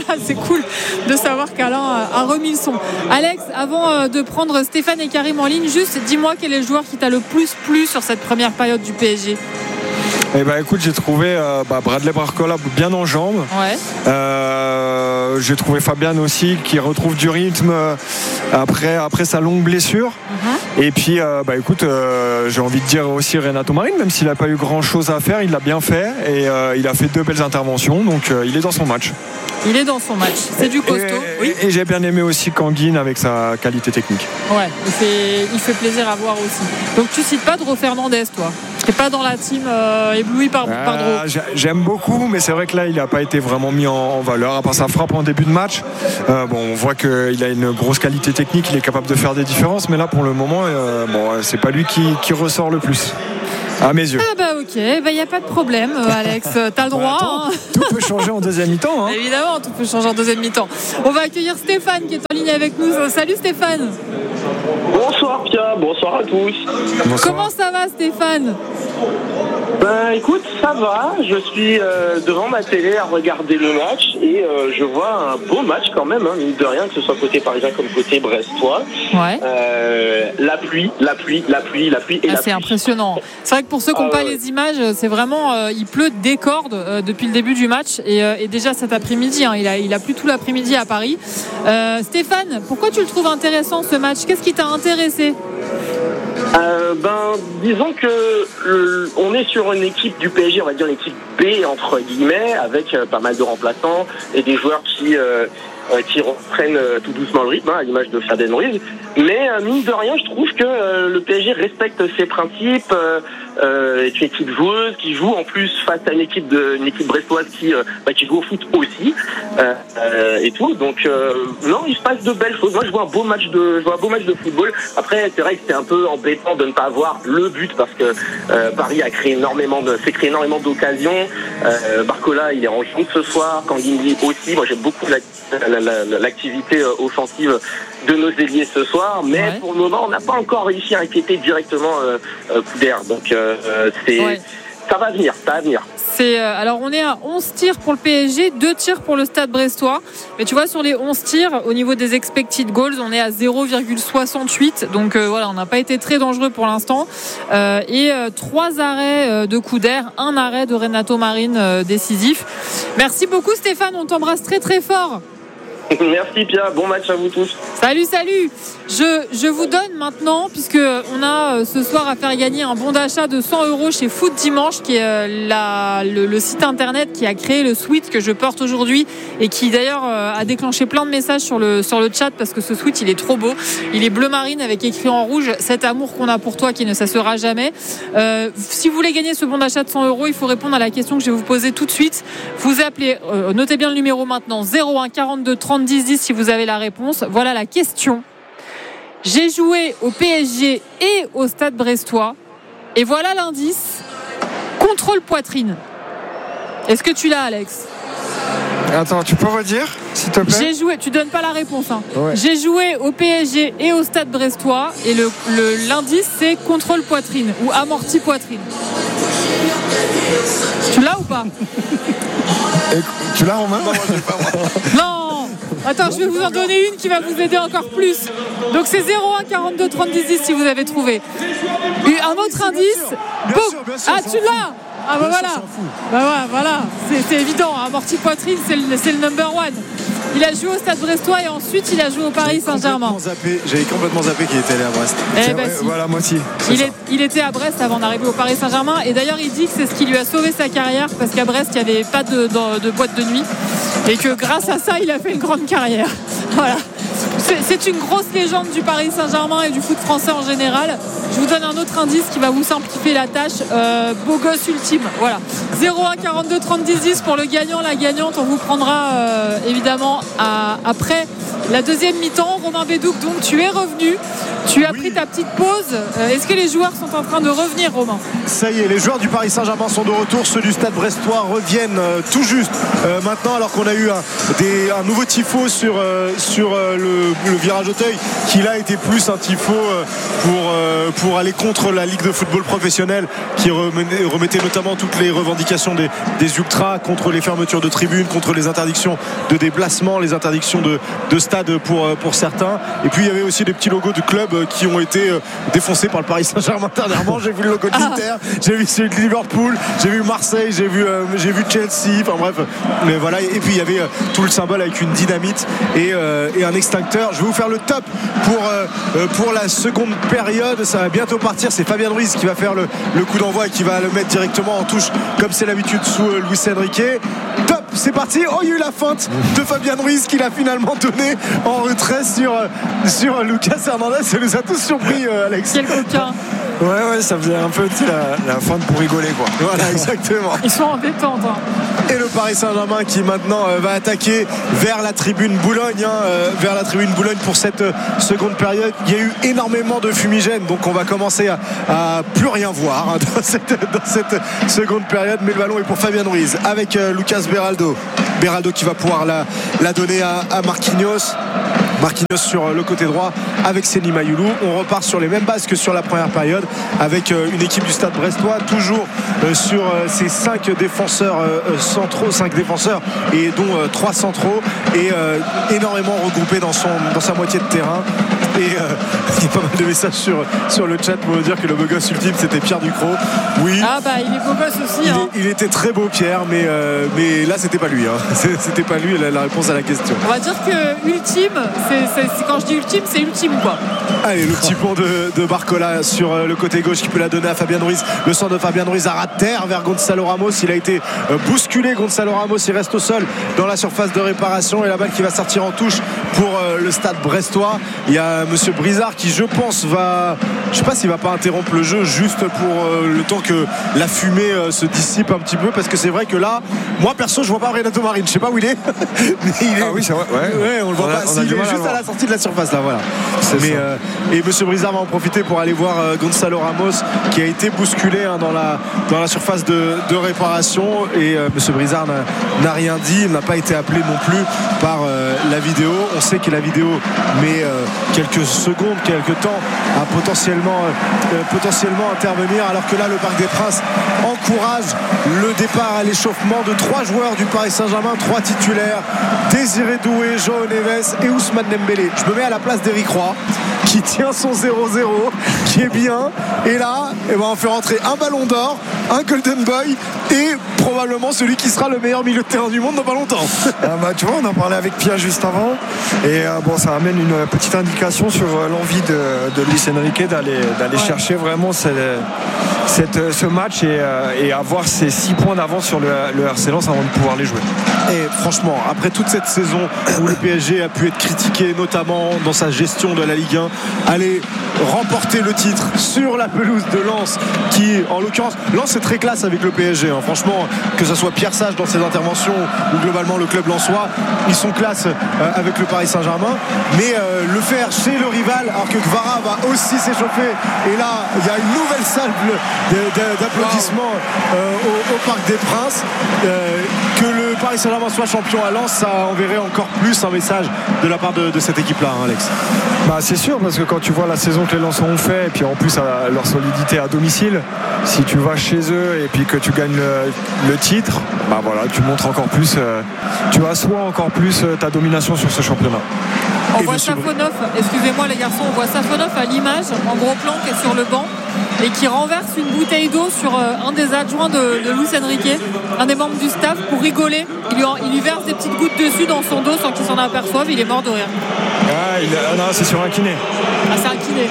c'est cool de savoir qu'Alain a remis le son. Alex, avant de prendre Stéphane et Karim en ligne, juste dis-moi quel est le joueur qui t'a le plus plu sur cette première période du P S G. Eh ben écoute, j'ai trouvé euh, bah, Bradley Barcola bien en jambes. Ouais. Euh, j'ai trouvé Fabian aussi qui retrouve du rythme euh, après, après sa longue blessure. Uh-huh. Et puis, euh, bah, écoute, euh, j'ai envie de dire aussi Renato Marin, même s'il n'a pas eu grand chose à faire, il l'a bien fait et euh, il a fait deux belles interventions. Donc euh, il est dans son match. Il est dans son match, c'est du costaud. Et, oui. et j'ai bien aimé aussi Kangin avec sa qualité technique. Ouais, il fait, il fait plaisir à voir aussi. Donc tu cites pas Dro Fernandez, toi? T'es pas dans la team euh, éblouie par, euh, par Dro? J'aime beaucoup, mais c'est vrai que là, il n'a pas été vraiment mis en, en valeur. À part sa frappe en début de match, euh, bon, on voit qu'il a une grosse qualité technique, il est capable de faire des différences, mais là, pour le moment, euh, bon, c'est pas lui qui, qui ressort le plus. À mes yeux. Ah bah ok, il bah, n'y a pas de problème, Alex, t'as le droit. Bah, attends, hein. Tout peut changer en deuxième mi-temps. Hein. Évidemment, tout peut changer en deuxième mi-temps. On va accueillir Stéphane qui est en ligne avec nous. Salut Stéphane. Bonsoir Pia, bonsoir à tous. Bonsoir. Comment ça va Stéphane? Ben écoute, ça va, je suis euh, devant ma télé à regarder le match et euh, je vois un beau match quand même, hein, mine de rien, que ce soit côté parisien comme côté brestois. Ouais. Euh, la pluie, la pluie, la pluie, la pluie et ah, la c'est pluie. impressionnant. C'est vrai que pour ceux qui n'ont ah, pas ouais. les images, c'est vraiment, euh, il pleut des cordes euh, depuis le début du match et, euh, et déjà cet après-midi, hein, il a, il a plu tout l'après-midi à Paris. Euh, Stéphane, pourquoi tu le trouves intéressant ce match? Qu'est-ce qui t'a intéressé? Euh, ben, disons que euh, on est sur une équipe du P S G, on va dire une équipe B entre guillemets, avec euh, pas mal de remplaçants et des joueurs qui euh, euh, qui reprennent euh, tout doucement le rythme, hein, à l'image de Fabien Ruiz. Mais euh, mine de rien, je trouve que euh, le P S G respecte ses principes. Euh, euh, est une équipe joueuse qui joue en plus face à une équipe de une équipe brestoise qui euh, bah, qui joue au foot aussi euh, euh, et tout. Donc euh, non, il se passe de belles choses. Moi, je vois un beau match de je vois un beau match de football. Après, c'est vrai que c'est un peu embêtant de ne pas avoir le but parce que euh, Paris a créé énormément de s'est créé énormément d'occasions. Euh, Barcola, il est en jaune ce soir. Kanguinli aussi. Moi, j'aime beaucoup la, la, la, l'activité offensive de nos ailiers ce soir, mais ouais. pour le moment, on n'a pas encore réussi à inquiéter directement euh, euh, Couder. Donc, euh, c'est, ouais. ça va venir, ça va venir. C'est, euh, alors, on est à onze tirs pour le P S G, deux tirs pour le Stade brestois. Mais tu vois, sur les onze tirs, au niveau des expected goals, on est à zéro virgule soixante-huit. Donc, euh, voilà, on n'a pas été très dangereux pour l'instant. Euh, et euh, trois arrêts euh, de Couder, un arrêt de Renato Marin euh, décisif. Merci beaucoup, Stéphane. On t'embrasse très, très fort. Merci Pia, bon match à vous tous. Salut, salut. Je, je vous donne maintenant, puisque on a ce soir à faire gagner un bon d'achat de cent euros chez Foot Dimanche, qui est la, le, le site internet qui a créé le sweat que je porte aujourd'hui et qui d'ailleurs a déclenché plein de messages sur le, sur le chat parce que ce sweat il est trop beau. Il est bleu marine avec écrit en rouge cet amour qu'on a pour toi qui ne s'assera jamais. Euh, si vous voulez gagner ce bon d'achat de cent euros, il faut répondre à la question que je vais vous poser tout de suite. Vous appelez, euh, notez bien le numéro maintenant, zéro un quarante-deux trente dix dix si vous avez la réponse. Voilà la question. J'ai joué au P S G et au Stade brestois et voilà l'indice. Contrôle poitrine. Est-ce que tu l'as, Alex? Attends, tu peux redire s'il te plaît? J'ai joué, tu donnes pas la réponse hein. Ouais. J'ai joué au P S G et au Stade brestois et le, le, l'indice c'est contrôle poitrine ou amorti poitrine. Tu l'as ou pas? Et, tu l'as en main? Non. Attends, je vais vous en donner une qui va vous aider encore plus. Donc c'est zéro un quarante-deux trente dix dix si vous avez trouvé. Un autre indice. Bien sûr, bien sûr, ah, tu l'as? Ah bah voilà. Bah ouais, voilà. C'est, c'est évident. Amorti poitrine, c'est le, c'est le number one. Il a joué au Stade brestois et ensuite il a joué au Paris Saint-Germain. Zappé, j'avais complètement zappé qu'il était allé à Brest. Eh ben, si. Voilà, moi aussi. Il, est, il était à Brest avant d'arriver au Paris Saint-Germain et d'ailleurs il dit que c'est ce qui lui a sauvé sa carrière parce qu'à Brest il n'y avait pas de, de, de boîte de nuit et que grâce à ça il a fait une grande carrière. Voilà. C'est, c'est une grosse légende du Paris Saint-Germain et du foot français en général. Je vous donne un autre indice qui va vous simplifier la tâche. Euh, beau gosse ultime. Voilà. zéro un quarante-deux trente dix dix pour le gagnant, la gagnante. On vous prendra euh, évidemment à, après la deuxième mi-temps. Romain Bédouc, donc tu es revenu. Tu as oui. pris ta petite pause. Est-ce que les joueurs sont en train de revenir, Romain ? Ça y est, les joueurs du Paris Saint-Germain sont de retour. Ceux du Stade Brestois reviennent euh, tout juste euh, maintenant, alors qu'on a eu un, des, un nouveau tifo sur, euh, sur euh, le, le virage Auteuil, qui là était plus un tifo euh, pour, euh, pour aller contre la Ligue de football professionnel, qui remenait, remettait notamment toutes les revendications des, des ultras contre les fermetures de tribunes, contre les interdictions de déplacement, les interdictions de, de stade pour, pour certains. Et puis il y avait aussi des petits logos de clubs qui ont été défoncés par le Paris Saint-Germain dernièrement. J'ai vu le logo de l'Inter, ah. j'ai vu celui de Liverpool, j'ai vu Marseille, j'ai vu, euh, j'ai vu Chelsea, enfin bref, mais voilà. Et puis il y avait euh, tout le symbole avec une dynamite et, euh, et un extincteur. Je vais vous faire le top pour, euh, pour la seconde période. Ça va bientôt partir, c'est Fabien Ruiz qui va faire le, le coup d'envoi et qui va le mettre directement en touche comme c'est l'habitude sous euh, Luis Enrique. Top, c'est parti. Oh, il y a eu la feinte de Fabien Ruiz qu'il a finalement donné en retrait sur, sur Lucas Hernandez. Ça nous a tous surpris, euh, Alex. Quel coquin. Ouais, ouais, ça faisait un peu la, la feinte pour rigoler, quoi. Voilà, exactement. Ils sont en détente. Hein. Et le Paris Saint-Germain qui maintenant euh, va attaquer vers la tribune Boulogne, hein, euh, vers la tribune Boulogne pour cette euh, seconde période. Il y a eu énormément de fumigène, donc on va commencer à, à plus rien voir hein, dans, cette, dans cette seconde période. Mais le ballon est pour Fabien Ruiz avec euh, Lucas Beraldo. Beraldo qui va pouvoir la, la donner à, à Marquinhos. Marquinhos sur le côté droit avec Seny Mayoulou. On repart sur les mêmes bases que sur la première période avec une équipe du Stade Brestois toujours sur ces cinq défenseurs centraux, cinq défenseurs et dont trois centraux et énormément regroupés dans, son, dans sa moitié de terrain. Et euh, il y a pas mal de messages sur, sur le chat pour me dire que le beau gosse ultime c'était Pierre Ducrot. Oui. Ah bah il est beau gosse aussi. Il, hein. est, il était très beau Pierre, mais, euh, mais là c'était pas lui. Hein. C'était pas lui la, la réponse à la question. On va dire que ultime, c'est, c'est, c'est, quand je dis ultime, c'est ultime quoi. Allez, le petit pont de, de Barcola sur le côté gauche qui peut la donner à Fabien Ruiz. Le centre de Fabien Ruiz à ras de terre vers Gonzalo Ramos. Il a été bousculé. Gonzalo Ramos, il reste au sol dans la surface de réparation et la balle qui va sortir en touche pour le Stade Brestois. Il y a Monsieur Brizard qui, je pense, va, je sais pas s'il va pas interrompre le jeu juste pour euh, le temps que la fumée euh, se dissipe un petit peu, parce que c'est vrai que là, moi perso, je vois pas Renato Marine. Je sais pas où il est. Mais il est... Ah oui, c'est vrai. Ouais, ouais on le voit on a, pas. on si, a il est juste à la sortie de la surface là, voilà. Mais euh, et Monsieur Brizard va en profiter pour aller voir euh, Gonzalo Ramos qui a été bousculé hein, dans la dans la surface de, de réparation et euh, Monsieur Brizard n'a, n'a rien dit. Il n'a pas été appelé non plus par euh, la vidéo. On sait que la vidéo met euh, quelques secondes, quelques temps à potentiellement, euh, potentiellement intervenir, alors que là le Parc des Princes encourage le départ à l'échauffement de trois joueurs du Paris Saint-Germain, trois titulaires, Désiré Doué, João Neves et Ousmane Dembélé. Je me mets à la place d'Éric Roy qui tient son zéro zéro, qui est bien, et là eh ben, on fait rentrer un ballon d'or, un Golden Boy et probablement celui qui sera le meilleur milieu de terrain du monde dans pas longtemps. Ah bah, tu vois, on en parlait avec Pierre juste avant et euh, bon, ça amène une petite indication sur euh, l'envie de, de Luis Enrique d'aller, d'aller ouais. chercher vraiment cette, cette, ce match et, euh, et avoir ces six points d'avance sur le, le R C Lens avant de pouvoir les jouer. Et franchement, après toute cette saison où le P S G a pu être critiqué, notamment dans sa gestion de la Ligue un, aller remporter le titre sur la pelouse de Lens, qui en l'occurrence, Lens est très classe avec le P S G, hein. Franchement, que ce soit Pierre Sage dans ses interventions ou globalement le club lensois, ils sont classe euh, avec le Paris Saint-Germain, mais euh, le faire chez le rival, alors que Kvara va aussi s'échauffer, et là il y a une nouvelle salle de, de, d'applaudissements euh, au, au Parc des Princes, euh, que le Paris Saint-Germain soit champion à Lens, ça enverrait encore plus un message de la part de, de cette équipe là, hein, Alex. Bah, c'est sûr, parce que quand tu vois la saison que les Lensois ont fait et puis en plus à leur solidité à domicile, si tu vas chez eux et puis que tu gagnes le, le titre, bah voilà, tu montres encore plus, euh, tu assois encore plus euh, ta domination sur ce championnat. On et voit Safonov, excusez-moi les garçons, on voit Safonov à l'image en gros plan qui est sur le banc et qui renverse une bouteille d'eau sur un des adjoints de, de Luis Enrique, un des membres du staff, pour rigoler. Il lui, il lui verse des petites gouttes dessus dans son dos sans qu'il s'en aperçoive. Il est mort de rire. Ah, il, ah non, c'est sur un kiné. Ah, c'est un kiné.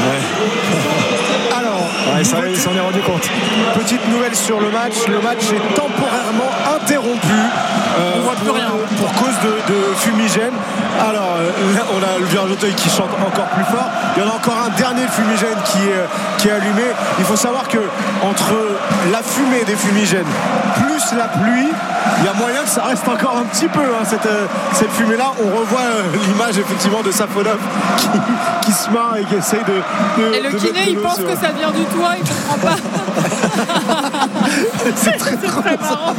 Ouais. Alors, ouais, ça, il s'en est rendu compte. Petite nouvelle sur le match. Le match est temporairement interrompu. Euh, on voit plus rien. Pour cause de, de fumigène. Alors, là, on a le virage Auteuil qui chante encore plus fort. Il y en a encore un dernier fumigène qui est, qui est allumé. Il faut savoir que entre la fumée des fumigènes plus la pluie, il y a moyen que ça reste encore un petit peu hein, cette, cette fumée là. On revoit euh, l'image effectivement de Safonov qui, qui se marre et qui essaye de, de et le de kiné il pense que ça vient du toit, il comprend pas. c'est très, c'est très marrant.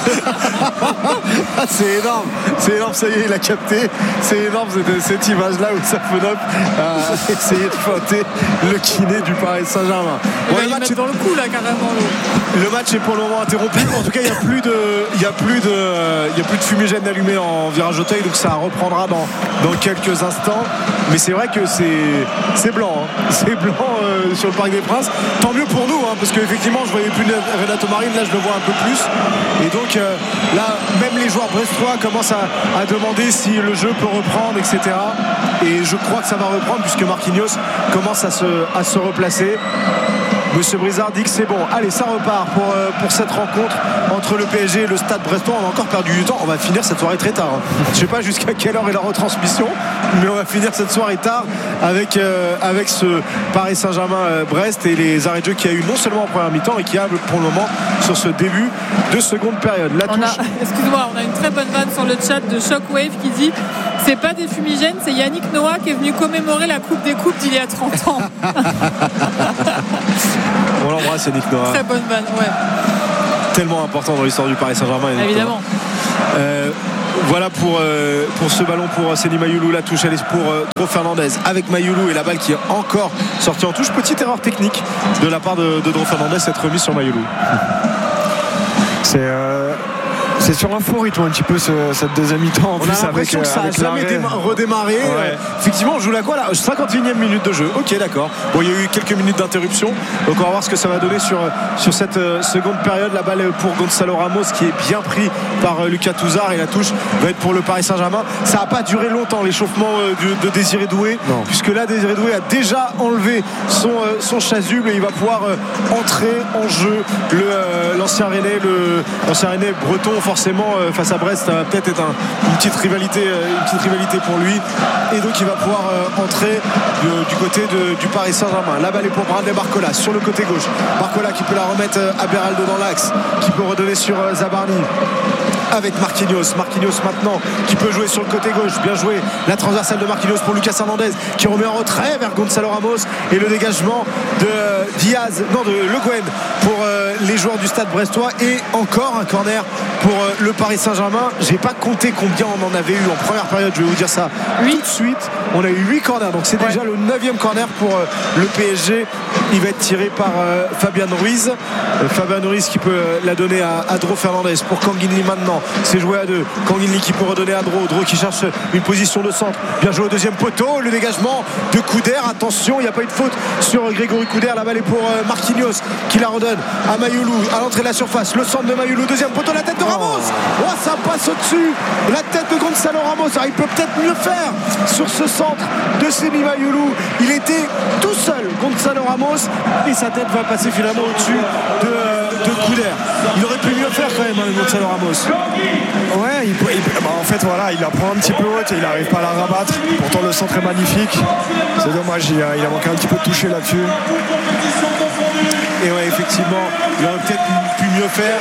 Ah, c'est énorme, c'est énorme, ça y est, il a capté. C'est énorme cette, cette image là où Safonov a essayé de feinter le kiné du Paris Saint-Germain. Bon, il va le match est dans le coup là carrément. Le match est pour le moment interrompu. En tout cas, il n'y a plus de, il y a plus de, il y a plus de fumigène allumé en virage Auteuil, donc ça reprendra dans, dans quelques instants. Mais c'est vrai que c'est, c'est blanc, hein. C'est blanc euh, sur le Parc des Princes. Tant mieux pour nous, hein, parce qu'effectivement, je voyais plus Renato Marine, là je le vois un peu plus. Et donc euh, là, même les joueurs brestois commencent à, à demander si le jeu peut reprendre, et cetera. Et je crois que ça va reprendre puisque Marquinhos commence à se, à se replacer. Monsieur Brizard dit que c'est bon. Allez, ça repart pour, euh, pour cette rencontre entre le P S G et le Stade Brestois. On a encore perdu du temps. On va finir cette soirée très tard. Hein. Je ne sais pas jusqu'à quelle heure est la retransmission, mais on va finir cette soirée tard avec, euh, avec ce Paris Saint-Germain-Brest et les arrêts de jeu qu'il y a eu non seulement en première mi-temps et qu'il y a pour le moment sur ce début de seconde période. La on touche. A, excuse-moi, on a une très bonne vanne sur le chat de Shockwave qui dit c'est pas des fumigènes, c'est Yannick Noah qui est venu commémorer la Coupe des Coupes d'il y a trente ans. On l'embrasse Yannick Noah. Très bonne vanne, ouais. Tellement important dans l'histoire du Paris Saint-Germain. Évidemment. Euh, voilà pour, euh, pour ce ballon pour Seny Mayoulou. La touche elle est pour euh, Dro Fernandez avec Mayoulou et la balle qui est encore sortie en touche. Petite erreur technique de la part de, de Dro Fernandez, cette remise sur Mayoulou. C'est euh... C'est sur un faux rythme un petit peu ce, cette deuxième mi-temps. En on plus a l'impression avec, que ça n'a jamais déma- redémarré. Ouais. Euh, effectivement, on joue la quoi là cinquante et unième minute de jeu. Ok, d'accord. Bon, il y a eu quelques minutes d'interruption. Donc on va voir ce que ça va donner sur, sur cette euh, seconde période. La balle pour Gonzalo Ramos qui est bien pris par euh, Lucas Touzard et la touche va être pour le Paris Saint-Germain. Ça n'a pas duré longtemps l'échauffement euh, de, de Désiré Doué, non. Puisque là Désiré Doué a déjà enlevé son, euh, son chasuble et il va pouvoir euh, entrer en jeu. Le, euh, l'ancien Rennais, le, l'ancien Rennais breton forcément euh, face à Brest, ça va peut-être être un, une petite rivalité euh, une petite rivalité pour lui et donc il va pouvoir euh, entrer euh, du côté de, du Paris Saint-Germain. La balle est pour Bradley Barcola sur le côté gauche. Barcola qui peut la remettre euh, à Beraldo dans l'axe, qui peut redonner sur euh, Zabarni avec Marquinhos. Marquinhos maintenant qui peut jouer sur le côté gauche. Bien joué la transversale de Marquinhos pour Lucas Hernandez qui remet en retrait vers Gonzalo Ramos et le dégagement de euh, Diaz, non de Le Guen pour euh, les joueurs du Stade Brestois et encore un corner pour euh, le Paris Saint-Germain. J'ai pas compté combien on en avait eu en première période, je vais vous dire ça tout de suite. On a eu huit corners, donc c'est ouais. déjà le neuvième corner pour euh, le P S G. Il va être tiré par euh, Fabian Ruiz. Euh, Fabian Ruiz qui peut euh, la donner à, à Dro Fernandez pour Kanginli maintenant. C'est joué à deux. Kanginli qui peut redonner à Dro. Dro qui cherche une position de centre. Bien joué au deuxième poteau. Le dégagement de Couder. Attention, il n'y a pas eu de faute sur Grégory Couder. La balle est pour euh, Marquinhos qui la redonne à Mayoulou à l'entrée de la surface. Le centre de Mayoulou. Deuxième poteau. La tête de Ramos. Oh, ça passe au-dessus. La tête de Gonzalo Ramos. Alors, il peut peut-être mieux faire sur ce centre de Seny Mayoulou. Il était tout seul, Gonzalo Ramos, et sa tête va passer finalement au-dessus de, de Couder. Il aurait pu mieux faire quand même, hein, Gonzalo Ramos. Ouais, il peut, il, bah en fait voilà, il la prend un petit peu haute et il n'arrive pas à la rabattre. Pourtant le centre est magnifique. C'est dommage, il a, il a manqué un petit peu de toucher là-dessus. Et ouais, effectivement, il aurait peut-être pu mieux faire.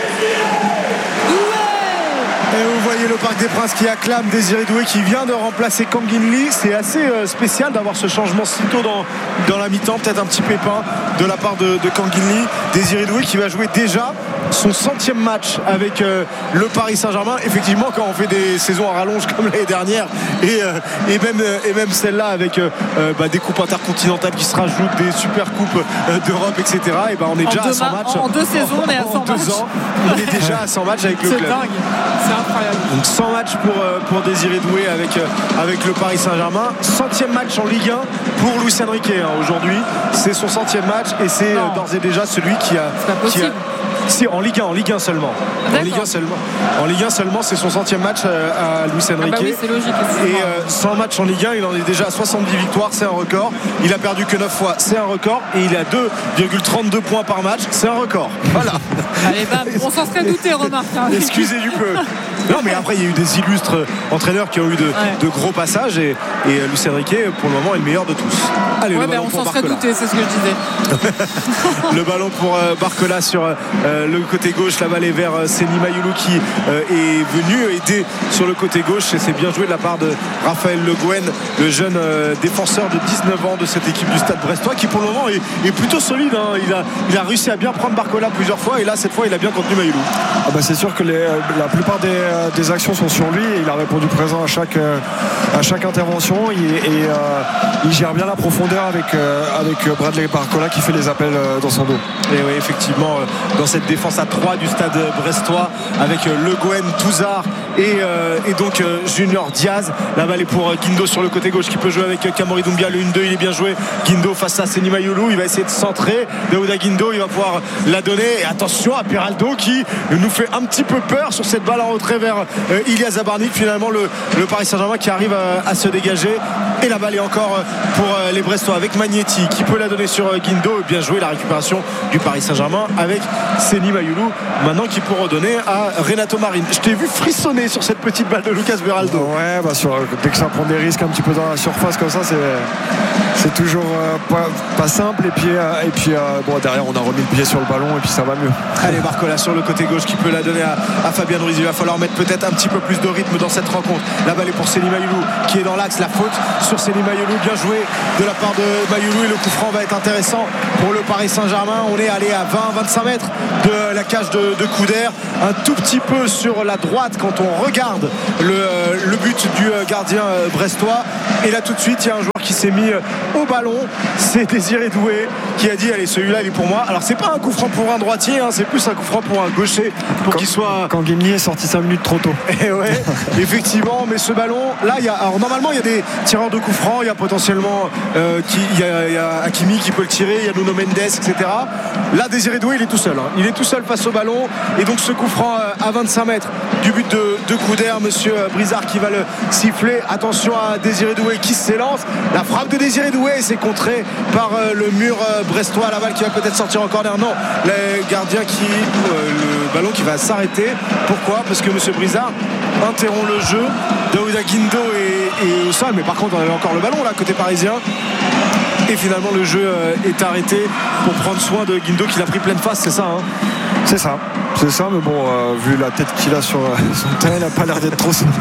Et vous voyez le Parc des Princes qui acclame Désiré Doué qui vient de remplacer Kanginli. C'est assez euh, spécial d'avoir ce changement si tôt dans, dans la mi-temps. Peut-être un petit pépin de la part de, de Kanginli. Désiré Doué qui va jouer déjà son centième match avec euh, le Paris Saint-Germain. Effectivement, quand on fait des saisons à rallonge comme l'année dernière et, euh, et, même, euh, et même celle-là avec euh, bah, des coupes intercontinentales qui se rajoutent, des super coupes euh, d'Europe, et cetera. Et bah, on est en déjà à cent matchs. En deux saisons, on est à cent en deux matchs. Ans, on est déjà à cent matchs avec le c'est club. C'est dingue. C'est incroyable. Donc cent matchs pour, euh, pour Désiré Doué avec, euh, avec le Paris Saint-Germain. Centième match en Ligue un pour Luis Enrique hein, aujourd'hui. C'est son centième match et c'est euh, d'ores et déjà celui qui a... C'est pas possible. Qui a Si, en Ligue un, en Ligue un seulement. D'accord. En Ligue un seulement. En Ligue un seulement, c'est son centième match à Luis Enrique. Ah bah oui, c'est logique. Et euh, cent matchs en Ligue un, il en est déjà à soixante-dix victoires, c'est un record. Il a perdu que neuf fois, c'est un record. Et il a deux virgule trente-deux points par match, c'est un record. Voilà. Allez, bam, on s'en serait douté, remarque. Hein. Excusez du peu. Non, mais après, il y a eu des illustres entraîneurs qui ont eu de, ouais. de gros passages et, et Lucien Riquet, pour le moment, est le meilleur de tous. Allez, ouais, le ballon on pour s'en serait douté, c'est ce que je disais. Le ballon pour euh, Barcola sur euh, le côté gauche. La balle est vers euh, Seny Mayoulou qui euh, est venu aider sur le côté gauche. Et c'est bien joué de la part de Raphaël Le Guen, le jeune euh, défenseur de dix-neuf ans de cette équipe du Stade Brestois, qui pour le moment est, est plutôt solide. Hein. Il, a, il a réussi à bien prendre Barcola plusieurs fois. Et là, cette fois, il a bien contenu Mayoulou. Ah bah c'est sûr que les, la plupart des, des actions sont sur lui. Et il a répondu présent à chaque, à chaque intervention. Et, et euh, il gère bien la profondeur avec, euh, avec Bradley Barcola qui fait les appels euh, dans son dos. Et oui, effectivement, euh, dans cette défense à trois du Stade Brestois, avec euh, Le Guen, Touzard et, euh, et donc euh, Junior Diaz. La balle est pour euh, Guindo sur le côté gauche qui peut jouer avec euh, Kamori Doumbia. Le un deux, il est bien joué. Guindo face à Seny Mayoulou. Il va essayer de centrer. Daouda Guindo, il va pouvoir la donner. Et attention à Peraldo qui nous fait un petit peu peur sur cette balle en retrait vers euh, Ilya Zabarnik. Finalement, le, le Paris Saint-Germain qui arrive à, à se dégager. Et la balle est encore pour euh, les Brestois avec Magnetti qui peut la donner sur euh, Guindo. Et bien joué la récupération du Paris Saint-Germain avec Seny Mayoulou. Maintenant qui peut redonner à Renato Marin. Je t'ai vu frissonner sur cette petite balle de Lucas Beraldo. Ouais, bah sur, dès que ça prend des risques un petit peu dans la surface comme ça, c'est, c'est toujours euh, pas, pas simple. Et puis, euh, et puis euh, bon, derrière, on a remis le pied sur le ballon et puis ça va mieux. Allez, Barcola sur le côté gauche qui peut la donner à, à Fabien Ruiz. Il va falloir mettre peut-être un petit peu plus de rythme dans cette rencontre. La balle est pour Seny Mayoulou qui est dans l'axe. La faute sur Seny Mayoulou, bien joué de la part de Mayoulou. Et le coup franc va être intéressant pour le Paris Saint-Germain. On est allé à vingt à vingt-cinq mètres de la cage de, de Couder, un tout petit peu sur la droite quand on regarde le, le but du gardien brestois. Et là tout de suite il y a un joueur qui s'est mis au ballon, c'est Désiré Doué qui a dit allez, celui-là il est pour moi. Alors c'est pas un coup franc pour un droitier, hein, c'est plus un coup franc pour un gaucher pour quand, qu'il soit. Quand Guigny est sorti cinq minutes trop tôt. Et ouais, effectivement, mais ce ballon là il y a, alors normalement il y a des tireurs de coups francs, il y a potentiellement euh, qui, il, y a, il y a Hakimi qui peut le tirer, il y a Nuno Mendes, et cetera. Là Désiré Doué il est tout seul, hein. Il est tout seul face au ballon. Et donc ce coup franc à vingt-cinq mètres du but de, de Couder, monsieur Brizard qui va le siffler. Attention à Désiré Doué qui s'élance. La frappe de Désiré Doué, c'est contré par euh, le mur euh, brestois. La balle qui va peut-être sortir en corner. Non, le gardien qui euh, le ballon qui va s'arrêter. Pourquoi? Parce que monsieur Brizard interrompt le jeu. Daouda Guindo est, est au sol, mais par contre on avait encore le ballon là côté parisien. Et finalement le jeu euh, est arrêté pour prendre soin de Guindo qui l'a pris pleine face, c'est ça hein? C'est ça, c'est ça, mais bon, euh, vu la tête qu'il a sur euh, son teint, il n'a pas l'air d'être trop sonné.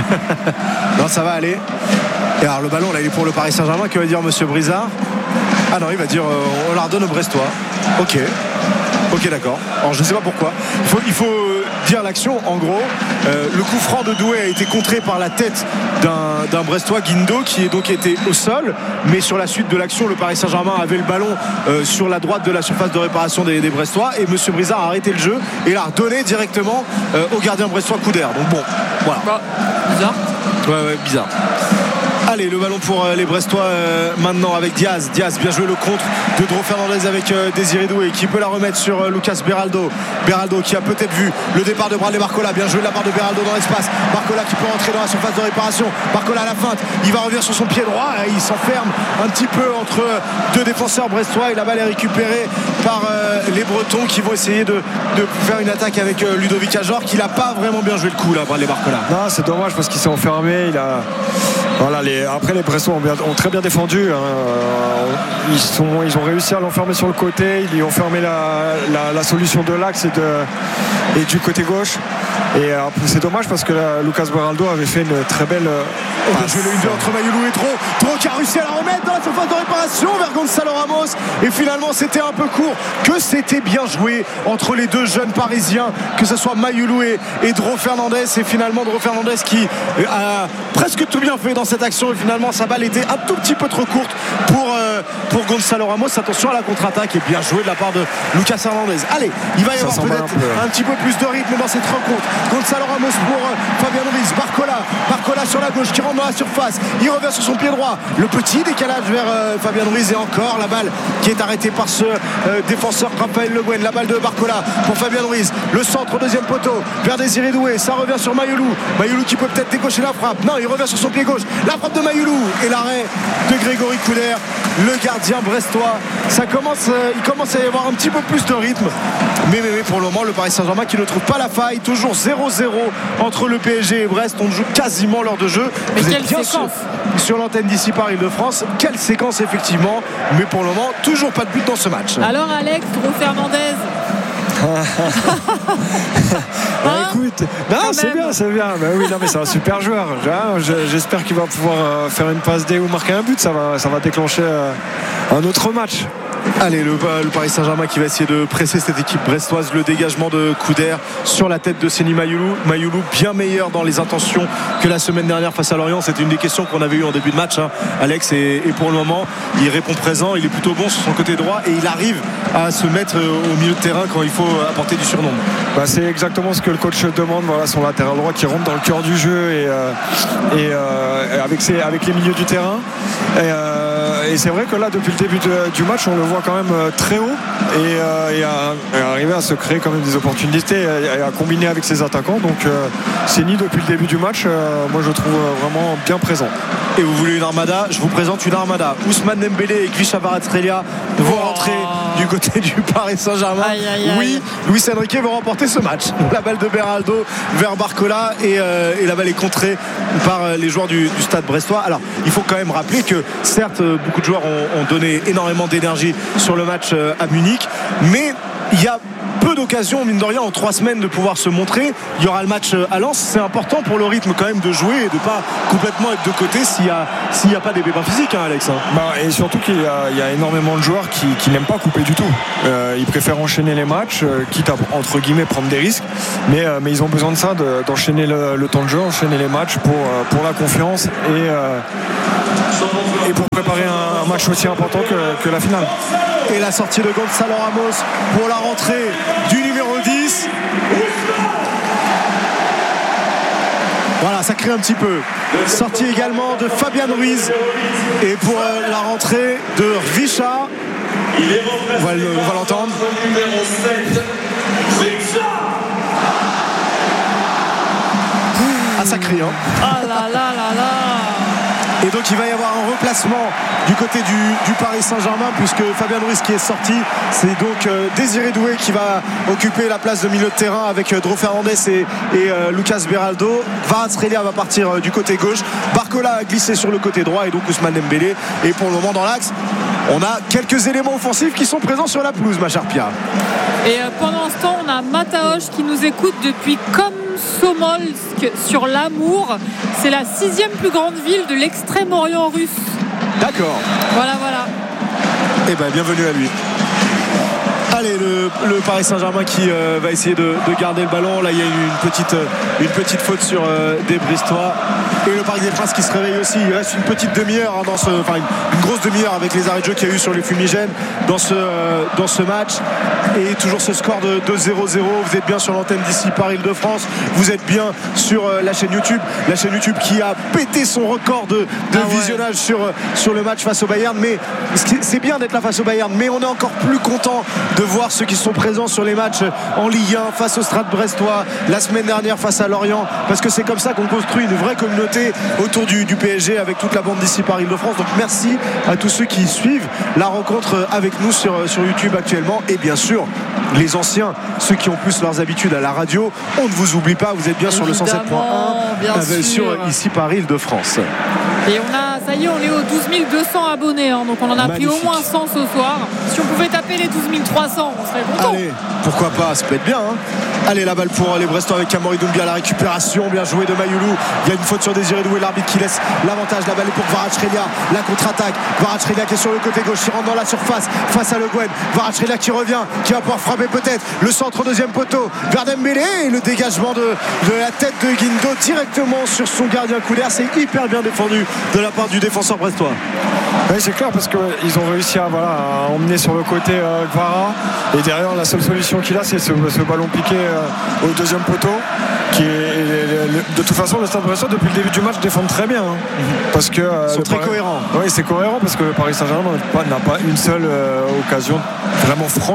Non, ça va aller. Et alors le ballon là il est pour le Paris Saint-Germain. Que va dire monsieur Brizard? Ah non, il va dire euh, on la redonne au Brestois. Ok. Ok, d'accord. Alors je ne sais pas pourquoi. Il faut, il faut dire l'action. En gros, euh, le coup franc de Doué a été contré par la tête d'un, d'un Brestois, Guindo, qui est donc été au sol. Mais sur la suite de l'action, le Paris Saint-Germain avait le ballon euh, sur la droite de la surface de réparation des, des Brestois. Et monsieur Brizard a arrêté le jeu et l'a redonné directement euh, au gardien brestois Couder. Donc bon, voilà. Bah, bizarre. Ouais, ouais, bizarre. Allez, le ballon pour euh, les Brestois euh, maintenant avec Diaz. Diaz, bien joué le contre de Dro Fernandez avec euh, Désiré Doué qui peut la remettre sur euh, Lucas Beraldo. Beraldo qui a peut-être vu le départ de Bradley Barcola. Bien joué de la part de Beraldo dans l'espace. Barcola qui peut rentrer dans la surface de réparation. Barcola à la feinte. Il va revenir sur son pied droit. Et il s'enferme un petit peu entre deux défenseurs brestois. Et la balle est récupérée par euh, les Bretons qui vont essayer de, de faire une attaque avec euh, Ludovic Ajor qui n'a pas vraiment bien joué le coup là, Bradley Barcola. Non, c'est dommage parce qu'il s'est enfermé. Il a. Voilà, les, après les Brestois ont, bien, ont très bien défendu hein. ils, sont, ils ont réussi à l'enfermer sur le côté, ils lui ont fermé la, la, la solution de l'axe et, de, et du côté gauche et euh, c'est dommage parce que là, Lucas Beraldo avait fait une très belle euh, oh, passe. Le un deux entre Mayoulou et Dro. Dro qui a réussi à la remettre dans la surface de réparation vers Gonzalo Ramos et finalement c'était un peu court. Que c'était bien joué entre les deux jeunes parisiens, que ce soit Mayoulou et, et Dro Fernandez. Et finalement Dro Fernandez qui a presque tout bien fait dans cette action et finalement sa balle était un tout petit peu trop courte pour, euh, pour Gonzalo Ramos. Attention à la contre-attaque et bien joué de la part de Lucas Hernandez. Allez, il va y avoir peut-être un, un petit peu plus de rythme dans cette rencontre. Gonzalo Ramos pour euh, Fabien Ruiz. Barcola, Barcola sur la gauche qui rentre dans la surface. Il revient sur son pied droit. Le petit décalage vers euh, Fabien Ruiz et encore la balle qui est arrêtée par ce euh, défenseur Raphaël Le Guen. La balle de Barcola pour Fabien Ruiz. Le centre au deuxième poteau vers Désiré Doué. Ça revient sur Mayoulou. Mayoulou qui peut peut-être décocher la frappe. Non, il revient sur son pied gauche. La frappe de Mayoulou et l'arrêt de Grégory Couder le gardien brestois. Ça commence, euh, il commence à y avoir un petit peu plus de rythme. Mais, mais, mais pour le moment, le Paris Saint-Germain qui ne trouve pas la faille. Toujours zéro zéro entre le P S G et Brest. On joue quasiment l'heure de jeu. Mais Vous quelle êtes bien séquence sur, sur l'antenne d'ici par Île-de-France. Quelle séquence effectivement. Mais pour le moment, toujours pas de but dans ce match. Alors Alex, Dro Fernandez. bah, écoute, non, c'est bien, c'est bien. Bah, oui, non, mais c'est un super joueur. J'espère qu'il va pouvoir faire une passe D ou marquer un but. Ça va, ça va déclencher un autre match. Allez, le, le Paris Saint-Germain qui va essayer de presser cette équipe brestoise. Le dégagement de Couder sur la tête de Seny Mayoulou. Mayoulou bien meilleur dans les intentions que la semaine dernière face à Lorient. C'était une des questions qu'on avait eues en début de match, hein, Alex. Et, et pour le moment, il répond présent. Il est plutôt bon sur son côté droit et il arrive à se mettre au milieu de terrain quand il faut apporter du surnombre. Bah, c'est exactement ce que le coach demande. Voilà, son latéral droit qui rentre dans le cœur du jeu et, euh, et euh, avec, ses, avec les milieux du terrain. Et, euh, et c'est vrai que là, depuis le début de, du match, on le voit quand même très haut et, euh, et, à, et à arriver à se créer quand même des opportunités et à, à combiner avec ses attaquants. Donc euh, Seny depuis le début du match, euh, moi je trouve vraiment bien présent. Et vous voulez une armada? Je vous présente une armada. Ousmane Dembélé et Grisha Kvaratskhelia vont oh. rentrer du côté du Paris Saint-Germain. Aïe, aïe, aïe. Oui, Luis Enrique va remporter ce match. La balle de Beraldo vers Barcola et, euh, et la balle est contrée par les joueurs du, du stade brestois. Alors il faut quand même rappeler que certes beaucoup de joueurs ont, ont donné énormément d'énergie sur le match à Munich, mais il y a peu d'occasions, mine de rien, en trois semaines de pouvoir se montrer. Il y aura le match à Lens. C'est important pour le rythme quand même de jouer et de ne pas complètement être de côté s'il n'y a, s'il y a pas des pépins physiques, hein, Alex. Bah, et surtout qu'il y a, il y a énormément de joueurs qui, qui n'aiment pas couper du tout. Euh, ils préfèrent enchaîner les matchs, euh, quitte à, entre guillemets, prendre des risques. Mais, euh, mais ils ont besoin de ça, de, d'enchaîner le, le temps de jeu, enchaîner les matchs pour, euh, pour la confiance et, euh, et pour préparer un, un match aussi important que, que la finale. Et la sortie de Gonzalo Ramos pour la rentrée du numéro dix. Voilà, ça crée un petit peu. Sortie également de Fabian Ruiz. Et pour la rentrée de Richa, on va, le, on va l'entendre. Ah, ça crie, hein. Ah là là là là. Et donc il va y avoir un replacement du côté du, du Paris Saint-Germain, puisque Fabian Ruiz qui est sorti, c'est donc euh, Désiré Doué qui va occuper la place de milieu de terrain avec euh, Dro Fernandez et, et euh, Lucas Beraldo. Kvaratskhelia va partir euh, du côté gauche, Barcola a glissé sur le côté droit et donc Ousmane Dembélé. Et pour le moment dans l'axe, on a quelques éléments offensifs qui sont présents sur la pelouse, ma chère Pia. Et euh, pendant ce temps, on a Mataoche qui nous écoute depuis Komsomolsk sur l'Amour. C'est la sixième plus grande ville de l'extrême-orient russe. D'accord. Voilà, voilà. Eh bien, bienvenue à lui. Allez, le, le Paris Saint-Germain qui euh, va essayer de, de garder le ballon. Là, il y a une petite, une petite faute sur euh, des Bristois. Et le Paris des Princes qui se réveille aussi. Il reste une petite demi-heure, hein, dans ce, enfin une, une grosse demi-heure avec les arrêts de jeu qu'il y a eu sur les fumigènes dans ce, euh, dans ce match. Et toujours ce score de, de zéro zéro. Vous êtes bien sur l'antenne d'ici par Île-de-France. Vous êtes bien sur euh, la chaîne YouTube. La chaîne YouTube qui a pété son record de, de ah ouais. visionnage sur, sur le match face au Bayern. Mais c'est bien d'être là face au Bayern. Mais on est encore plus content de voir ceux qui sont présents sur les matchs en Ligue un face au Stade brestois la semaine dernière face à Lorient, parce que c'est comme ça qu'on construit une vraie communauté autour du, du P S G avec toute la bande d'ici par Île-de-France. Donc merci à tous ceux qui suivent la rencontre avec nous sur, sur YouTube actuellement, et bien sûr les anciens, ceux qui ont plus leurs habitudes à la radio, on ne vous oublie pas, vous êtes bien sur le cent sept point un sur ici par Île-de-France. Et on a, ça y est, on est aux douze mille deux cents abonnés, hein, donc on en a Magnifique. Pris au moins cent ce soir. Si on pouvait taper les douze mille trois cents, on serait content. Allez, pourquoi pas, ça peut être bien, hein. Allez, la balle pour les Brestois avec Kamori Doumbia, la récupération, bien joué de Mayoulou. Il y a une faute sur Désiré Doué, l'arbitre qui laisse l'avantage. La balle est pour Kvaratskhelia, la contre-attaque. Kvaratskhelia qui est sur le côté gauche, qui rentre dans la surface face à Le Guen. Kvaratskhelia qui revient, qui va pouvoir frapper peut-être. Le centre deuxième poteau vers Dembélé, et le dégagement de, de la tête de Guindo directement sur son gardien Couder. C'est hyper bien défendu de la part du défenseur brestois. Oui, c'est clair, parce qu'ils ont réussi à, voilà, à emmener sur le côté euh, Kvara, et derrière la seule solution qu'il a, c'est ce, ce ballon piqué euh, au deuxième poteau, qui est, le, de toute façon le Stade Brestois depuis le début du match défend très bien, hein, parce que euh, ils sont très Paris... cohérents. Oui, c'est cohérent, parce que le Paris Saint-Germain n'a pas, n'a pas une seule euh, occasion vraiment franche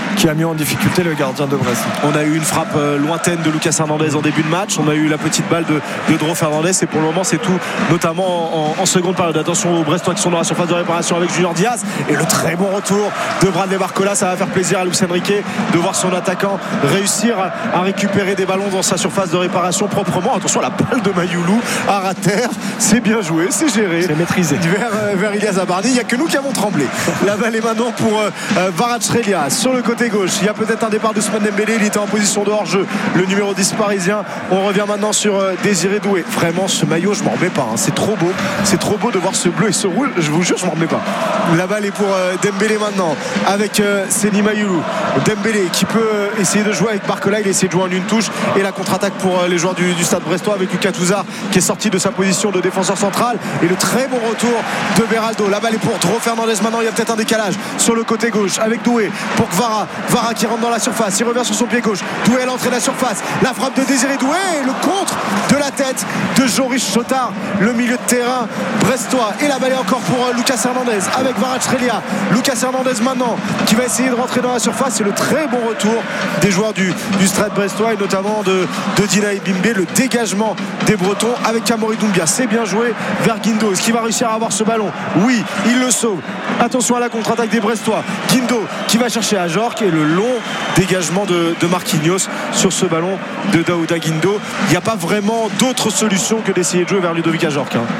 qui a mis en difficulté le gardien de Brest. On a eu une frappe euh, lointaine de Lucas Hernandez en début de match, on a eu la petite balle de, de Dro Fernandez et pour le moment c'est tout, notamment en, en seconde période. Attention aux Brestois qui sont dans la surface de réparation avec Junior Diaz et le très bon retour de Bradley Barcola. Ça va faire plaisir à Luis Enrique de voir son attaquant réussir à, à récupérer des ballons dans sa surface de réparation proprement. Attention à la balle de Mayoulou à ras terre, c'est bien joué, c'est géré, c'est maîtrisé vers, vers Ilias Abardi. Il n'y a que nous qui avons tremblé. La balle est maintenant pour euh, Kvaratskhelia sur le côté gauche. Il y a peut-être un départ d'Ousmane Dembélé, il était en position de hors-jeu, le numéro dix parisien. On revient maintenant sur euh, Désiré Doué. Vraiment ce maillot je m'en remets pas, hein. C'est trop beau, c'est trop beau de voir ce bleu et ce rouge, je vous jure je m'en remets pas. La balle est pour euh, Dembélé maintenant avec euh, Seny Mayoulou. Dembélé qui peut euh, essayer de jouer avec Barcola, il essaie de jouer en une touche et la contre-attaque pour euh, les joueurs du, du stade brestois avec Lucas Touzard qui est sorti de sa position de défenseur central et le très bon retour de Beraldo. La balle est pour Dro Fernandez maintenant, il y a peut-être un décalage sur le côté gauche avec Doué pour Kvara. Kvara qui rentre dans la surface, il revient sur son pied gauche. Doué à l'entrée de la surface, la frappe de Désiré Doué et le contre de la tête de Joris Chotard, le milieu de terrain brestois. Et la balle est encore pour euh, Lucas Hernandez avec Kvaratskhelia. Lucas Hernandez maintenant qui va essayer de rentrer dans la surface et le très bon retour des joueurs du, du Stade brestois et notamment de, de Dina Ebimbe, le dégagement des Bretons avec Amaury Doumbia. C'est bien joué vers Guindo. Est-ce qu'il va réussir à avoir ce ballon? Oui, il le sauve. Attention à la contre-attaque des Brestois. Guindo qui va chercher à Jorque et le long dégagement de, de Marquinhos sur ce ballon de Daouda Guindo. Il n'y a pas vraiment d'autre solution que d'essayer de jouer vers Ludovic Ajorque. Hein.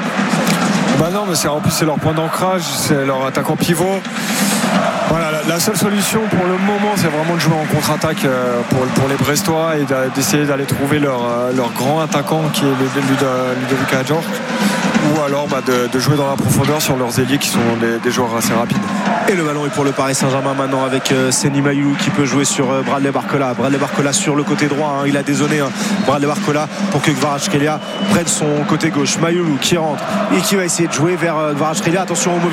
Bah non, mais c'est, en plus c'est leur point d'ancrage, c'est leur attaquant pivot. Voilà, la, la seule solution pour le moment, c'est vraiment de jouer en contre-attaque euh, pour, pour les Brestois et d'essayer d'aller trouver leur, euh, leur grand attaquant qui est Ludovic Ajorque. Ou alors bah, de, de jouer dans la profondeur sur leurs ailiers qui sont des, des joueurs assez rapides. Et le ballon est pour le Paris Saint-Germain maintenant avec euh, Seny Mayoulou qui peut jouer sur euh, Bradley Barcola. Bradley Barcola sur le côté droit, hein, il a dézonné hein, Bradley Barcola pour que Kvaratskhelia prenne son côté gauche. Mayoulou qui rentre et qui va essayer de jouer vers euh, Kvaratskhelia. Attention au mauvais